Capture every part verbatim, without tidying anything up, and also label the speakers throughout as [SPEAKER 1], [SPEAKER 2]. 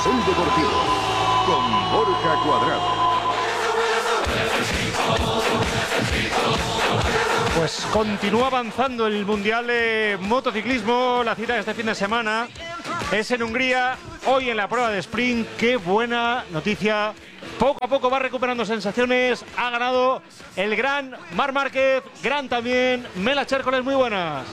[SPEAKER 1] Carrusel Deportivo con Borja Cuadrado.
[SPEAKER 2] Pues continúa avanzando el Mundial de Motociclismo. La cita de este fin de semana es en Hungría, hoy en la prueba de sprint. Qué buena noticia. Poco a poco va recuperando sensaciones. Ha ganado el gran Marc Márquez, gran también Mela Chércoles. Muy buenas.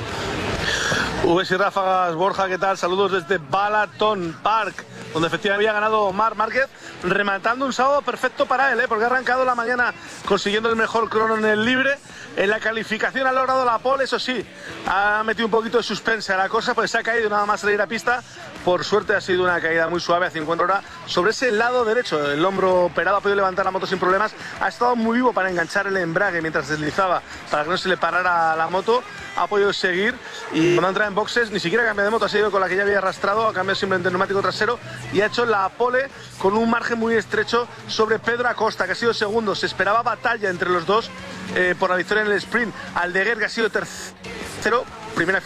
[SPEAKER 3] Vs y ráfagas, Borja, ¿qué tal? Saludos desde Balaton Park, donde efectivamente había ganado Marc Márquez, rematando un sábado perfecto para él, ¿eh? Porque ha arrancado la mañana consiguiendo el mejor crono en el libre. En la calificación ha logrado la pole, eso sí, ha metido un poquito de suspense a la cosa, pues se ha caído nada más salir a pista. Por suerte ha sido una caída muy suave a cincuenta horas sobre ese lado derecho. El hombro operado, ha podido levantar la moto sin problemas. Ha estado muy vivo para enganchar el embrague mientras deslizaba, para que no se le parara la moto. Ha podido seguir y cuando entra en boxes ni siquiera cambia de moto, ha seguido con la que ya había arrastrado, ha cambiado simplemente el neumático trasero y ha hecho la pole con un margen muy estrecho sobre Pedro Acosta, que ha sido segundo. Se esperaba batalla entre los dos eh, por la victoria en el sprint. Aldeguer, que ha sido tercero, primera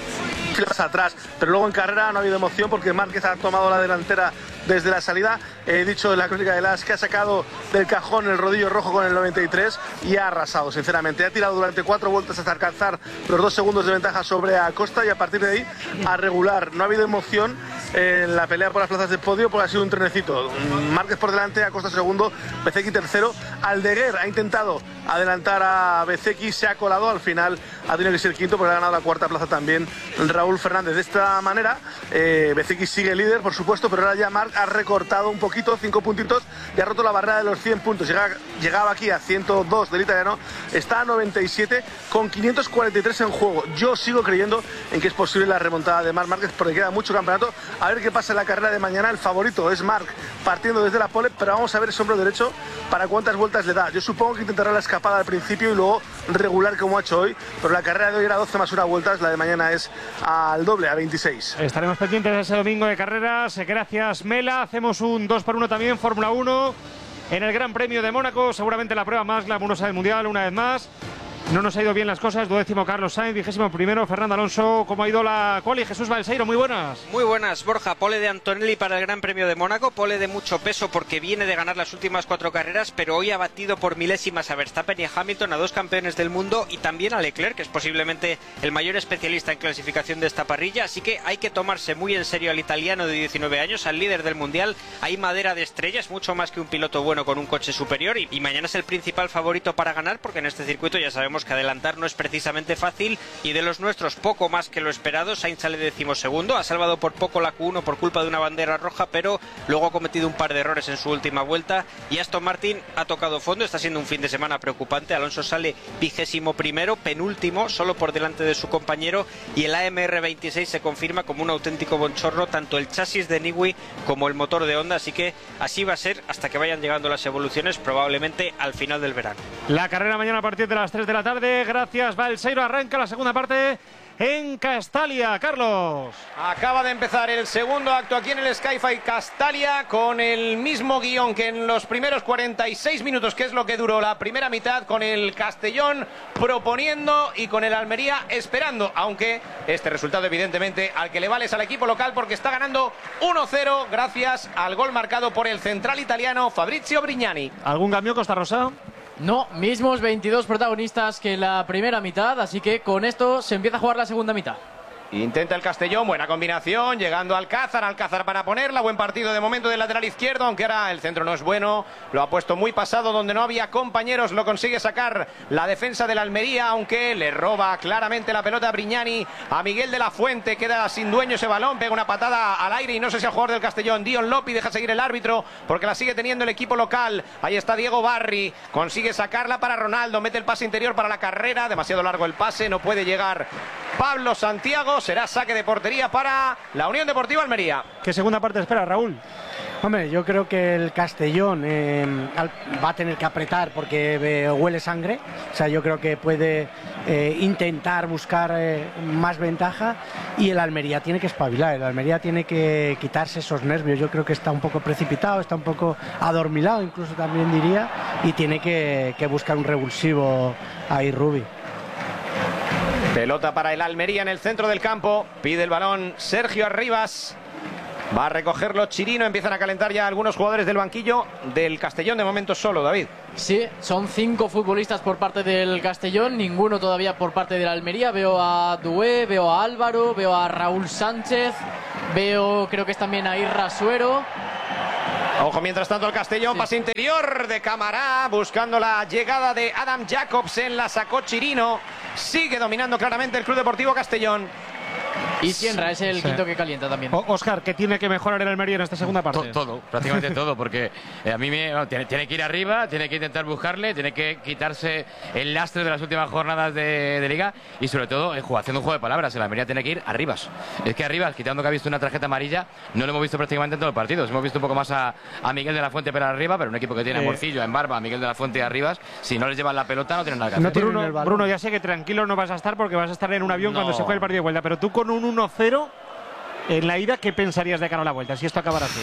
[SPEAKER 3] filas atrás, pero luego en carrera no ha habido emoción porque Márquez ha tomado la delantera desde la salida. He dicho en la crónica de las que ha sacado del cajón el rodillo rojo con el noventa y tres y ha arrasado, sinceramente. Ha tirado durante cuatro vueltas hasta alcanzar los dos segundos de ventaja sobre Acosta y a partir de ahí a regular. No ha habido emoción en la pelea por las plazas de podio porque ha sido un trenecito. Márquez por delante, Acosta segundo, Bezzecchi tercero. Aldeguer ha intentado adelantar a Bezzecchi, se ha colado, al final ha tenido que ser quinto porque ha ganado la cuarta plaza también Raúl Fernández. De esta manera, eh, Bezzecchi sigue líder, por supuesto, pero ahora ya Marc ha recortado un poquito, cinco puntitos, y ha roto la barrera de los cien puntos. Llegaba, llegaba aquí a ciento dos del italiano, está a noventa y siete con quinientos cuarenta y tres en juego. Yo sigo creyendo en que es posible la remontada de Marc Márquez porque queda mucho campeonato. A ver qué pasa en la carrera de mañana. El favorito es Marc, partiendo desde la pole, pero vamos a ver ese hombro derecho para cuántas vueltas le da. Yo supongo que intentará la escapada al principio y luego regular como ha hecho hoy, pero la carrera de hoy era doce más una vueltas, la de mañana es al doble, a veintiséis.
[SPEAKER 2] Estaremos pendientes de ese domingo de carreras. Gracias, Mela. Hacemos un dos por uno también, Fórmula uno, en el Gran Premio de Mónaco, seguramente la prueba más glamurosa del Mundial, una vez más. No nos ha ido bien las cosas, duodécimo Carlos Sainz, vigésimo primero Fernando Alonso. ¿Cómo ha ido la quali? Jesús Balseiro, muy buenas.
[SPEAKER 4] Muy buenas, Borja. Pole de Antonelli para el Gran Premio de Mónaco, pole de mucho peso porque viene de ganar las últimas cuatro carreras, pero hoy ha batido por milésimas a Verstappen y a Hamilton, a dos campeones del mundo, y también a Leclerc, que es posiblemente el mayor especialista en clasificación de esta parrilla, así que hay que tomarse muy en serio al italiano de diecinueve años, al líder del Mundial. Hay madera de estrellas, mucho más que un piloto bueno con un coche superior, y, y mañana es el principal favorito para ganar, porque en este circuito ya sabemos que adelantar no es precisamente fácil, y de los nuestros poco más que lo esperado. Sainz sale decimosegundo, ha salvado por poco la Q uno por culpa de una bandera roja, pero luego ha cometido un par de errores en su última vuelta, y Aston Martin ha tocado fondo. Está siendo un fin de semana preocupante. Alonso sale vigésimo primero, penúltimo, solo por delante de su compañero, y el A M R veintiséis se confirma como un auténtico bonchorno, tanto el chasis de Newey como el motor de Honda, así que así va a ser hasta que vayan llegando las evoluciones, probablemente al final del verano.
[SPEAKER 2] La carrera mañana a partir de las tres de la tarde. Gracias, Balseiro. Arranca la segunda parte en Castalia. Carlos.
[SPEAKER 5] Acaba de empezar el segundo acto aquí en el Skyfight Castalia con el mismo guión que en los primeros cuarenta y seis minutos, que es lo que duró la primera mitad, con el Castellón proponiendo y con el Almería esperando, aunque este resultado evidentemente al que le vale es al equipo local porque está ganando uno cero gracias al gol marcado por el central italiano Fabrizio Brignani.
[SPEAKER 2] ¿Algún cambio, Costa Rosa?
[SPEAKER 6] No, mismos veintidós protagonistas que la primera mitad, así que con esto se empieza a jugar la segunda mitad.
[SPEAKER 5] Intenta el Castellón, buena combinación, llegando Alcázar, Alcázar para ponerla, buen partido de momento del lateral izquierdo, aunque ahora el centro no es bueno, lo ha puesto muy pasado donde no había compañeros, lo consigue sacar la defensa del Almería, aunque le roba claramente la pelota a Brignani, a Miguel de la Fuente, queda sin dueño ese balón, pega una patada al aire y no sé si al jugador del Castellón, Dion Lopi, deja seguir el árbitro porque la sigue teniendo el equipo local. Ahí está Diego Barri, consigue sacarla para Ronaldo, mete el pase interior para la carrera, demasiado largo el pase, no puede llegar Pablo Santiago. Será saque de portería para la Unión Deportiva Almería.
[SPEAKER 2] ¿Qué segunda parte espera, Raúl?
[SPEAKER 7] Hombre, yo creo que el Castellón eh, va a tener que apretar porque eh, huele sangre. O sea, yo creo que puede eh, intentar buscar eh, más ventaja, y el Almería tiene que espabilar. El Almería tiene que quitarse esos nervios. Yo creo que está un poco precipitado, está un poco adormilado, incluso también diría, y tiene que, que buscar un revulsivo ahí, Rubi.
[SPEAKER 5] Pelota para el Almería en el centro del campo. Pide el balón Sergio Arribas. Va a recogerlo Chirino, empiezan a calentar ya algunos jugadores del banquillo del Castellón, de momento solo, David.
[SPEAKER 6] Sí, son cinco futbolistas por parte del Castellón, ninguno todavía por parte de la Almería. Veo a Dué, veo a Álvaro, veo a Raúl Sánchez, veo creo que es también a Irra Suero.
[SPEAKER 5] Ojo, mientras tanto el Castellón,
[SPEAKER 6] Sí.
[SPEAKER 5] pase interior de Camará, buscando la llegada de Adam Jacobsen, la sacó Chirino. Sigue dominando claramente el Club Deportivo Castellón.
[SPEAKER 6] Y Sienra es el
[SPEAKER 2] Sí.
[SPEAKER 6] quinto que calienta también.
[SPEAKER 2] O- Óscar, ¿qué tiene que mejorar el Almería en esta segunda parte?
[SPEAKER 8] To- todo, prácticamente todo, porque eh, a mí me, no, tiene, tiene que ir arriba, tiene que intentar buscarle, tiene que quitarse el lastre de las últimas jornadas de, de Liga y sobre todo eh, haciendo un juego de palabras. El Almería tiene que ir arribas. Es que arribas, quitando que ha visto una tarjeta amarilla, no lo hemos visto prácticamente en todos los partidos. Hemos visto un poco más a, a Miguel de la Fuente para arriba, pero un equipo que tiene a
[SPEAKER 2] Eh.
[SPEAKER 8] Morcillo, a Embarba, a Miguel de la Fuente y a Arribas, si no les llevan la pelota no tienen nada que hacer.
[SPEAKER 7] No tienen
[SPEAKER 2] Bruno,
[SPEAKER 7] el balón.
[SPEAKER 2] Bruno, ya sé que tranquilo no vas a estar porque vas a estar en un avión
[SPEAKER 8] No.
[SPEAKER 2] cuando se juegue el partido de vuelta, pero tú con un uno cero en la ida, ¿qué pensarías de cara a la vuelta? Si esto acabara así.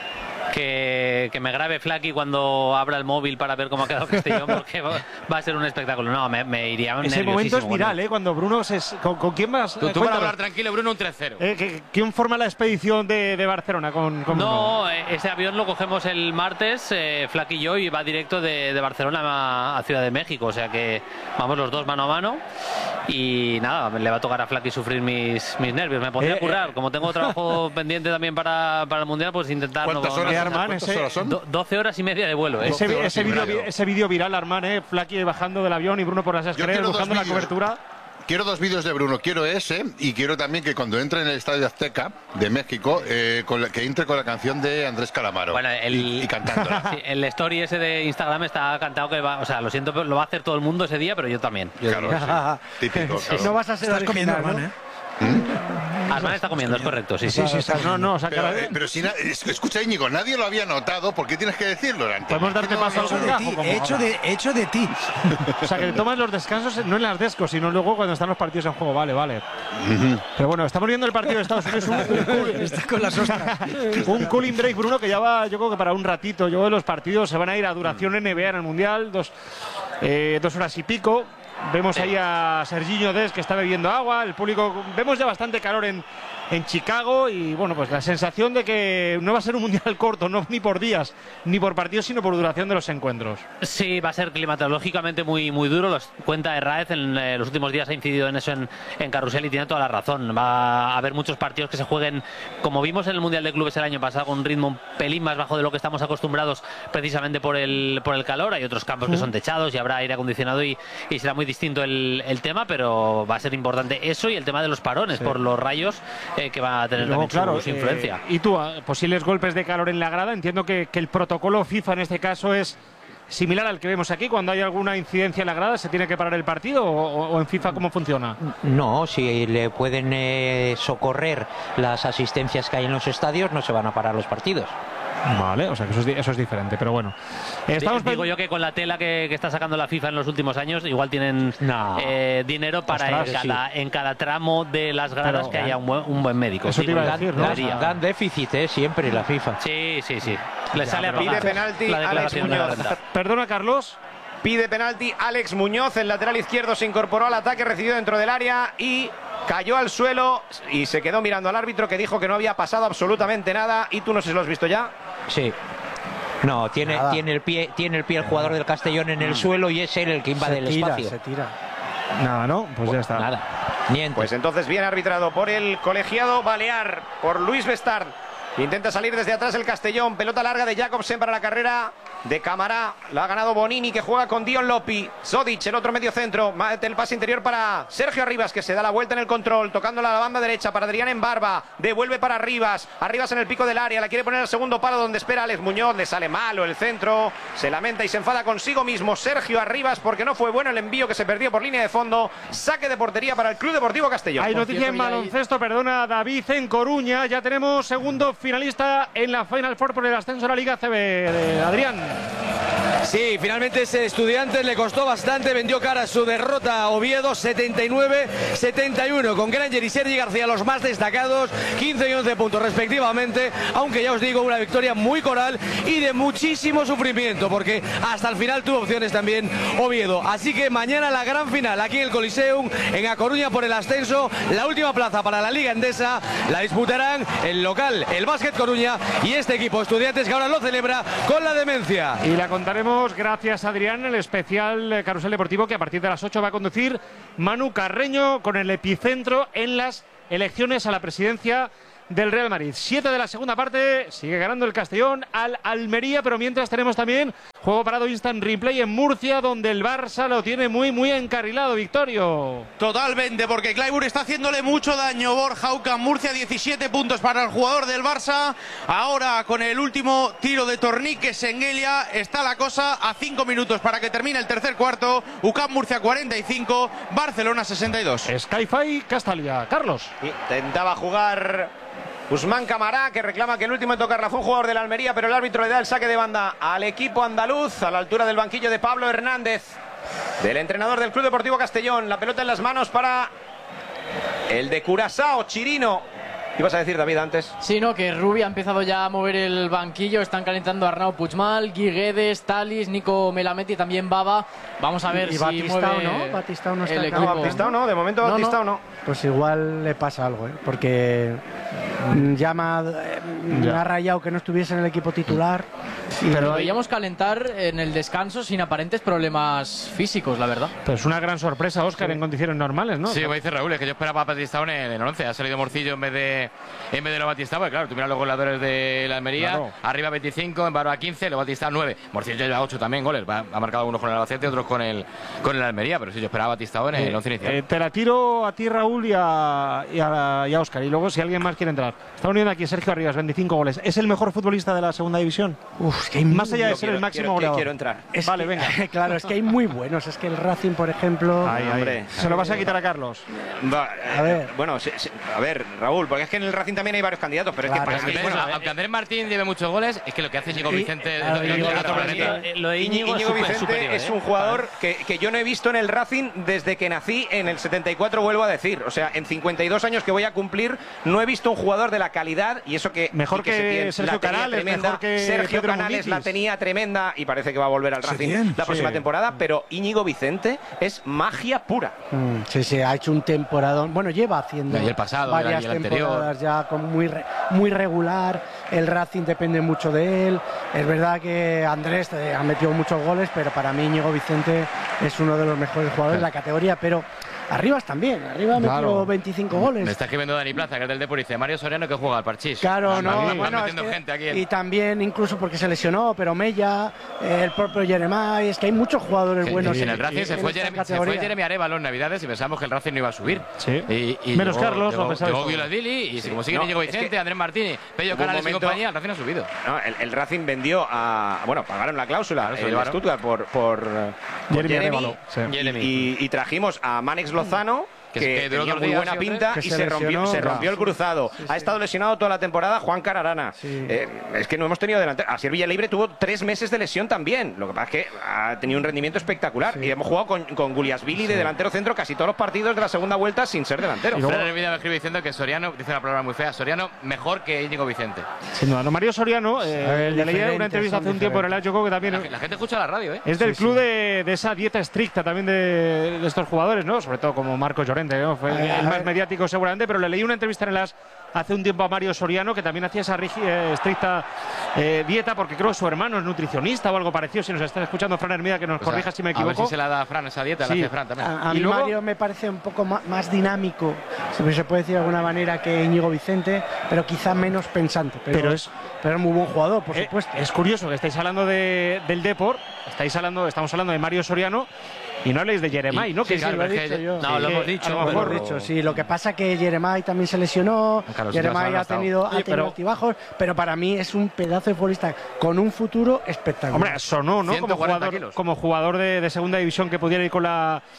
[SPEAKER 9] Que, que me grabe Flaky cuando abra el móvil para ver cómo ha quedado Castellón, porque va, va a ser un espectáculo. No, me, me iría
[SPEAKER 2] Ese
[SPEAKER 9] nerviosísimo
[SPEAKER 2] momento es
[SPEAKER 9] con
[SPEAKER 2] viral,
[SPEAKER 9] él.
[SPEAKER 2] ¿eh? Cuando Bruno se... ¿Con, con quién vas?
[SPEAKER 8] Tú, tú para
[SPEAKER 2] Cuéntanos.
[SPEAKER 8] hablar tranquilo, Bruno, un tres cero.
[SPEAKER 2] Eh, ¿qué- ¿Quién forma la expedición de, de Barcelona con, con Bruno?
[SPEAKER 9] No, eh, ese avión lo cogemos el martes, eh, Flaky y yo, y va directo de, de Barcelona a, a Ciudad de México. O sea que vamos los dos mano a mano. Y nada, le va a tocar a Flaky sufrir mis, mis nervios. Me pondré
[SPEAKER 2] Eh,
[SPEAKER 9] a currar. Como tengo trabajo pendiente también para, para el Mundial, pues intentar... no-
[SPEAKER 1] ¿Cuántas
[SPEAKER 9] no-
[SPEAKER 1] horas,
[SPEAKER 2] Eh, Armán,
[SPEAKER 1] ¿cuántas
[SPEAKER 2] ese-
[SPEAKER 1] horas son?
[SPEAKER 9] do- doce horas y media de vuelo, ¿eh?
[SPEAKER 2] Ese,
[SPEAKER 1] doce horas
[SPEAKER 2] ese
[SPEAKER 1] y
[SPEAKER 2] vídeo
[SPEAKER 1] medio.
[SPEAKER 2] ese vídeo viral, Armán, ¿eh? Flaky bajando del avión y Bruno por las
[SPEAKER 1] Yo
[SPEAKER 2] escaleras
[SPEAKER 1] quiero dos
[SPEAKER 2] buscando la
[SPEAKER 1] vídeos.
[SPEAKER 2] cobertura.
[SPEAKER 1] Quiero dos vídeos de Bruno, quiero ese y quiero también que cuando entre en el Estadio Azteca de México, eh, con la- que entre con la canción de Andrés Calamaro.
[SPEAKER 9] Bueno, el-
[SPEAKER 1] y, y cantándola.
[SPEAKER 9] Sí, el story ese de Instagram está cantado que va, o sea, lo siento, pero lo va a hacer todo el mundo ese día, pero yo también. Yo
[SPEAKER 1] Claro,
[SPEAKER 9] diría.
[SPEAKER 1] sí. Típico, claro.
[SPEAKER 7] No vas a ser original, ¿no?
[SPEAKER 9] Armán está comiendo, es correcto, sí, sí.
[SPEAKER 2] Sí, sí, no, no, o sea,
[SPEAKER 1] Pero,
[SPEAKER 2] cada-
[SPEAKER 1] eh, pero si na- es- escucha, Íñigo, nadie lo había notado, ¿por qué tienes que decirlo, Dante?
[SPEAKER 2] podemos darte
[SPEAKER 1] No,
[SPEAKER 2] paso a
[SPEAKER 1] no,
[SPEAKER 2] algún
[SPEAKER 1] no,
[SPEAKER 2] gajo, como
[SPEAKER 10] hecho
[SPEAKER 2] ahora.
[SPEAKER 10] de, hecho de ti.
[SPEAKER 2] O sea, que te tomas los descansos no en las descos, sino luego cuando están los partidos en juego. Vale, vale. Pero bueno, estamos viendo el partido de Estados Unidos. Un, un, cool-
[SPEAKER 10] Está con las ostras.
[SPEAKER 2] un cooling break, Bruno, que ya va, yo creo que para un ratito. Yo los partidos se van a ir a duración N B A en el Mundial, dos, eh, dos horas y pico. Vemos ahí a Serginho Des que está bebiendo agua. El público, vemos ya bastante calor en, en Chicago y bueno, pues la sensación de que no va a ser un mundial corto, no ni por días, ni por partidos, sino por duración de los encuentros.
[SPEAKER 9] Sí, va a ser climatológicamente muy, muy duro. Los cuenta Herráez, en eh, los últimos días ha incidido en eso en, en Carrusel y tiene toda la razón. Va a haber muchos partidos que se jueguen, como vimos en el Mundial de Clubes el año pasado, con un ritmo un pelín más bajo de lo que estamos acostumbrados precisamente por el, por el calor. Hay otros campos que son techados y habrá aire acondicionado y, y será muy distinto el, el tema, pero va a ser importante eso y el tema de los parones por los rayos eh, que va a tener
[SPEAKER 2] Luego,
[SPEAKER 9] también su-
[SPEAKER 2] claro,
[SPEAKER 9] su,
[SPEAKER 2] eh,
[SPEAKER 9] influencia.
[SPEAKER 2] y tú, a posibles golpes de calor en la grada, entiendo que, que el protocolo FIFA en este caso es similar al que vemos aquí. Cuando hay alguna incidencia en la grada, ¿se tiene que parar el partido o, o- o en FIFA cómo funciona?
[SPEAKER 11] No, si le pueden eh, socorrer las asistencias que hay en los estadios, no se van a parar los partidos.
[SPEAKER 2] Vale, o sea que eso es, di- eso es diferente, pero bueno. Estamos
[SPEAKER 9] Digo
[SPEAKER 2] pen-
[SPEAKER 9] yo que con la tela que, que está sacando la FIFA en los últimos años, igual tienen
[SPEAKER 11] No.
[SPEAKER 9] eh, dinero para
[SPEAKER 2] Ostras,
[SPEAKER 9] en, cada, en cada tramo de las gradas
[SPEAKER 2] Pero-
[SPEAKER 9] que haya un buen, un buen médico.
[SPEAKER 2] Eso
[SPEAKER 9] Sí,
[SPEAKER 2] te iba a
[SPEAKER 9] porque
[SPEAKER 2] decir, ¿no?
[SPEAKER 9] debería.
[SPEAKER 11] Dan, dan déficit, eh, siempre la FIFA.
[SPEAKER 9] Sí, sí, sí. Le sale a
[SPEAKER 5] Pide
[SPEAKER 9] pagar
[SPEAKER 5] penalti
[SPEAKER 9] la
[SPEAKER 5] Alex
[SPEAKER 9] declaración de la
[SPEAKER 5] Muñoz.
[SPEAKER 9] renta.
[SPEAKER 2] Perdona, Carlos.
[SPEAKER 5] Pide penalti Alex Muñoz, el lateral izquierdo se incorporó al ataque, recibió dentro del área y cayó al suelo y se quedó mirando al árbitro que dijo que no había pasado absolutamente nada. Y tú no sé si lo has visto ya.
[SPEAKER 11] Sí. No, tiene,
[SPEAKER 7] Nada.
[SPEAKER 11] tiene, el pie, tiene el pie el jugador del Castellón en el suelo y es él el que invade
[SPEAKER 7] Se
[SPEAKER 11] el
[SPEAKER 7] tira,
[SPEAKER 11] espacio.
[SPEAKER 7] se tira.
[SPEAKER 2] Nada, ¿no? Pues ya está.
[SPEAKER 11] Nada, niente.
[SPEAKER 5] Pues entonces bien arbitrado por el colegiado balear, por Luis Bestard. Intenta salir desde atrás el Castellón. Pelota larga de Jacobsen para la carrera de Camará. La ha ganado Bonini, que juega con Dion Lopi. Zodic, el otro medio centro. Mete el pase interior para Sergio Arribas, que se da la vuelta en el control. Tocándola a la banda derecha para Adrián Embarba. Devuelve para Arribas. Arribas en el pico del área. La quiere poner al segundo palo donde espera Alex Muñoz. Le sale malo el centro. Se lamenta y se enfada consigo mismo Sergio Arribas porque no fue bueno el envío que se perdió por línea de fondo. Saque de portería para el Club Deportivo Castellón.
[SPEAKER 2] Hay
[SPEAKER 6] Por
[SPEAKER 2] noticia
[SPEAKER 6] cierto,
[SPEAKER 2] en
[SPEAKER 6] ya hay-
[SPEAKER 2] baloncesto, perdona, David, en Coruña. Ya tenemos segundo finalista en la Final Four por el ascenso a la Liga C B, de Adrián.
[SPEAKER 10] Sí, finalmente ese Estudiantes le costó bastante, vendió cara su derrota a Oviedo, setenta y nueve setenta y uno, con Granger y Sergi García los más destacados, quince y once puntos respectivamente, aunque ya os digo, una victoria muy coral y de muchísimo sufrimiento, porque hasta el final tuvo opciones también Oviedo. Así que mañana la gran final aquí en el Coliseum, en A Coruña por el ascenso, la última plaza para la Liga Endesa, la disputarán el local, el Básquet Coruña, y este equipo Estudiantes que ahora lo celebra con la demencia.
[SPEAKER 2] Y la contaremos gracias a Adrián, el especial Carrusel Deportivo que a partir de las ocho va a conducir Manu Carreño con el epicentro en las elecciones a la presidencia del Real Madrid. Siete de la segunda parte, sigue ganando el Castellón al Almería, pero mientras tenemos también juego parado instant replay en Murcia, donde el Barça lo tiene muy muy encarrilado, Victorio.
[SPEAKER 12] Totalmente, porque Clyburn está haciéndole mucho daño. Borja Ucán Murcia, diecisiete puntos para el jugador del Barça. Ahora con el último tiro de Tornique Sengelia está la cosa a cinco minutos para que termine el tercer cuarto. Ucán Murcia cuarenta y cinco, Barcelona sesenta y dos.
[SPEAKER 2] Sky-Fi Castalia. Carlos.
[SPEAKER 5] Intentaba jugar Usman Camará, que reclama que el último en tocarla fue un jugador de la Almería, pero el árbitro le da el saque de banda al equipo andaluz, a la altura del banquillo de Pablo Hernández, del entrenador del Club Deportivo Castellón. La pelota en las manos para el de Curazao, Chirino. ¿Ibas a decir, David, antes?
[SPEAKER 6] Sí, no, que Rubi ha empezado ya a mover el banquillo. Están calentando a Arnau Puigmal, Guy Guedes, Talis, Nico Melamed y también Baba. Vamos a ver
[SPEAKER 7] y
[SPEAKER 6] si
[SPEAKER 7] Batistao,
[SPEAKER 6] mueve
[SPEAKER 7] ¿no? Batistao no está
[SPEAKER 6] el
[SPEAKER 7] acá.
[SPEAKER 6] equipo.
[SPEAKER 5] No, Batistao no, de momento
[SPEAKER 7] No,
[SPEAKER 5] Batistao no.
[SPEAKER 7] no. Pues igual le pasa algo, ¿eh? Porque ya me ha, me ha rayado que no estuviese en el equipo titular.
[SPEAKER 6] Y pero lo veíamos calentar en el descanso sin aparentes problemas físicos, la verdad.
[SPEAKER 2] Pero es una gran sorpresa, Óscar, sí, en condiciones normales, ¿no?
[SPEAKER 8] Sí, como dice Raúl, es que yo esperaba a Batistao en el once. Ha salido Morcillo en vez de en vez de lo Batistao, porque claro, tú miras los goleadores de la Almería, claro. Arriba veinticinco, en Barba quince, lo Batistao nueve. Morcillo lleva ocho también goles, ha marcado unos con el Albacete, otros con el con el Almería, pero sí, yo esperaba a Batistao en el once inicial.
[SPEAKER 2] Eh, te la tiro a ti, Raúl, y a, y a, y a Óscar, y luego si alguien más quiere entrar. Está uniendo aquí Sergio Arribas, veinticinco goles. ¿Es el mejor futbolista de la segunda división?
[SPEAKER 7] Uf, es que hay
[SPEAKER 2] más allá de ser
[SPEAKER 5] quiero,
[SPEAKER 2] el máximo
[SPEAKER 5] quiero,
[SPEAKER 2] goleador.
[SPEAKER 5] Quiero entrar.
[SPEAKER 7] Es
[SPEAKER 2] vale,
[SPEAKER 7] que,
[SPEAKER 2] venga.
[SPEAKER 7] Claro, es que hay muy buenos. Es que el Racing, por ejemplo...
[SPEAKER 2] Ay, hombre. ¿Se lo vas a quitar a Carlos?
[SPEAKER 5] Va,
[SPEAKER 7] a ver.
[SPEAKER 5] Bueno, se, se, a ver, Raúl, porque es que en el Racing también hay varios candidatos, pero claro, es que...
[SPEAKER 8] Para bueno, aunque Andrés Martín lleve muchos goles, es que lo que hace Íñigo Vicente...
[SPEAKER 5] Claro,
[SPEAKER 8] es
[SPEAKER 5] Íñigo,
[SPEAKER 8] otro planeta.
[SPEAKER 5] Lo de Íñigo, Íñigo Vicente superior, es ¿eh? un jugador que, que yo no he visto en el Racing desde que nací en el setenta y cuatro, vuelvo a decir. O sea, en cincuenta y dos años que voy a cumplir, no he visto un jugador de la calidad, y eso que...
[SPEAKER 2] Mejor
[SPEAKER 5] y que,
[SPEAKER 2] que
[SPEAKER 5] Setién
[SPEAKER 2] Sergio
[SPEAKER 5] la tenía
[SPEAKER 2] Canales,
[SPEAKER 5] tremenda.
[SPEAKER 2] mejor que
[SPEAKER 5] Sergio
[SPEAKER 2] Pedro
[SPEAKER 5] Canales
[SPEAKER 2] Munitis.
[SPEAKER 5] la tenía tremenda, y parece que va a volver al Racing Setién, la próxima sí. temporada, pero Íñigo Vicente es magia pura.
[SPEAKER 7] Mm, sí, sí, ha hecho un temporadón. Bueno, lleva haciendo
[SPEAKER 8] y el pasado,
[SPEAKER 7] varias
[SPEAKER 8] y el
[SPEAKER 7] temporadas
[SPEAKER 8] anterior.
[SPEAKER 7] ya con muy, re, muy regular. El Racing depende mucho de él. Es verdad que Andrés eh, ha metido muchos goles, pero para mí Íñigo Vicente es uno de los mejores jugadores claro. de la categoría, pero Arribas también, Arribas claro. metió veinticinco goles.
[SPEAKER 8] Me está escribiendo Dani Plaza, que es del Depor, y dice Mario Soriano que juega al parchís.
[SPEAKER 7] Claro, no,
[SPEAKER 8] no,
[SPEAKER 7] bueno,
[SPEAKER 8] metiendo
[SPEAKER 7] es que,
[SPEAKER 8] gente aquí en...
[SPEAKER 7] y también incluso porque se lesionó, pero Mella, eh, el propio Jeremai, es que hay muchos jugadores
[SPEAKER 8] sí,
[SPEAKER 7] buenos.
[SPEAKER 8] En,
[SPEAKER 7] en
[SPEAKER 8] el Racing
[SPEAKER 7] en
[SPEAKER 8] se, fue Jeremy, se fue Jeremy Arevalo en Navidades y pensamos que el Racing no iba a subir.
[SPEAKER 2] Sí.
[SPEAKER 8] Y, y
[SPEAKER 2] menos
[SPEAKER 8] llegó,
[SPEAKER 2] Carlos,
[SPEAKER 8] llegó,
[SPEAKER 2] lo pensaba.
[SPEAKER 8] Llegó Vilasvili y sí. como sigue no, Íñigo Vicente, que Andrés Martínez, Pello Canales momento, y compañía, el Racing ha subido.
[SPEAKER 5] No, el, el Racing vendió a... Bueno, pagaron la cláusula
[SPEAKER 8] claro,
[SPEAKER 5] en Stuttgart por, por, por
[SPEAKER 2] Jeremy,
[SPEAKER 5] Jeremy,
[SPEAKER 2] sí.
[SPEAKER 5] y, y, y trajimos a Manex Lozano, que, que tenía muy
[SPEAKER 8] días,
[SPEAKER 5] buena
[SPEAKER 8] ¿sí,
[SPEAKER 5] pinta
[SPEAKER 7] que
[SPEAKER 5] y
[SPEAKER 7] se,
[SPEAKER 5] se rompió,
[SPEAKER 7] lesionó,
[SPEAKER 5] se rompió el cruzado. Sí, sí. Ha estado lesionado toda la temporada Juan Cararana. Sí. Eh, es que no hemos tenido delantero. Asier Villalibre tuvo tres meses de lesión también. Lo que pasa es que ha tenido un rendimiento espectacular. Sí. Y hemos jugado con, con Guliasvili sí. de delantero centro casi todos los partidos de la segunda vuelta sin ser delantero.
[SPEAKER 8] Y luego en el vídeo me escribe diciendo que Soriano, dice una palabra muy fea, Soriano mejor que Íñigo Vicente.
[SPEAKER 2] Sin duda, no, Mario Soriano, eh, le leí una entrevista hace un tiempo en el Yo que también...
[SPEAKER 8] La, la gente escucha la radio, ¿eh?
[SPEAKER 2] Es del
[SPEAKER 8] sí,
[SPEAKER 2] club
[SPEAKER 8] sí.
[SPEAKER 2] De, de esa dieta estricta también de, de estos jugadores, ¿no? Sobre todo como Marcos Llorente, ¿no? Fue el, el más mediático seguramente, pero le leí una entrevista en el As hace un tiempo a Mario Soriano, que también hacía esa rígida, estricta eh, dieta, porque creo que su hermano es nutricionista o algo parecido. Si nos está escuchando Fran Hermida, que nos pues corrija a, si me equivoco.
[SPEAKER 8] A ver si se la da a Fran esa dieta, sí. la hace Fran también.
[SPEAKER 7] A, a
[SPEAKER 2] y
[SPEAKER 7] mí
[SPEAKER 2] luego,
[SPEAKER 7] Mario me parece un poco más, más dinámico, si se puede decir de alguna manera, que Íñigo Vicente, pero quizá menos pensante. Pero,
[SPEAKER 2] pero es
[SPEAKER 7] pero es muy buen jugador, por
[SPEAKER 2] eh,
[SPEAKER 7] supuesto.
[SPEAKER 2] Es curioso que estáis hablando de, del Depor, estáis hablando, estamos hablando de Mario Soriano. Y no habléis de Jeremai, ¿no?
[SPEAKER 7] Sí,
[SPEAKER 2] que
[SPEAKER 7] sí,
[SPEAKER 2] claro,
[SPEAKER 7] lo he
[SPEAKER 2] que
[SPEAKER 7] dicho yo.
[SPEAKER 9] No, lo hemos dicho.
[SPEAKER 7] Lo mejor
[SPEAKER 9] pero...
[SPEAKER 7] dicho, sí. Lo que pasa es que Jeremai también se lesionó.
[SPEAKER 8] Claro,
[SPEAKER 7] Jeremai ha tenido, ha tenido
[SPEAKER 2] pero...
[SPEAKER 7] altibajos, pero para mí es un pedazo de futbolista con un futuro espectacular.
[SPEAKER 2] Hombre, sonó, ¿no? Como jugador, como jugador de, de segunda división que pudiera ir con la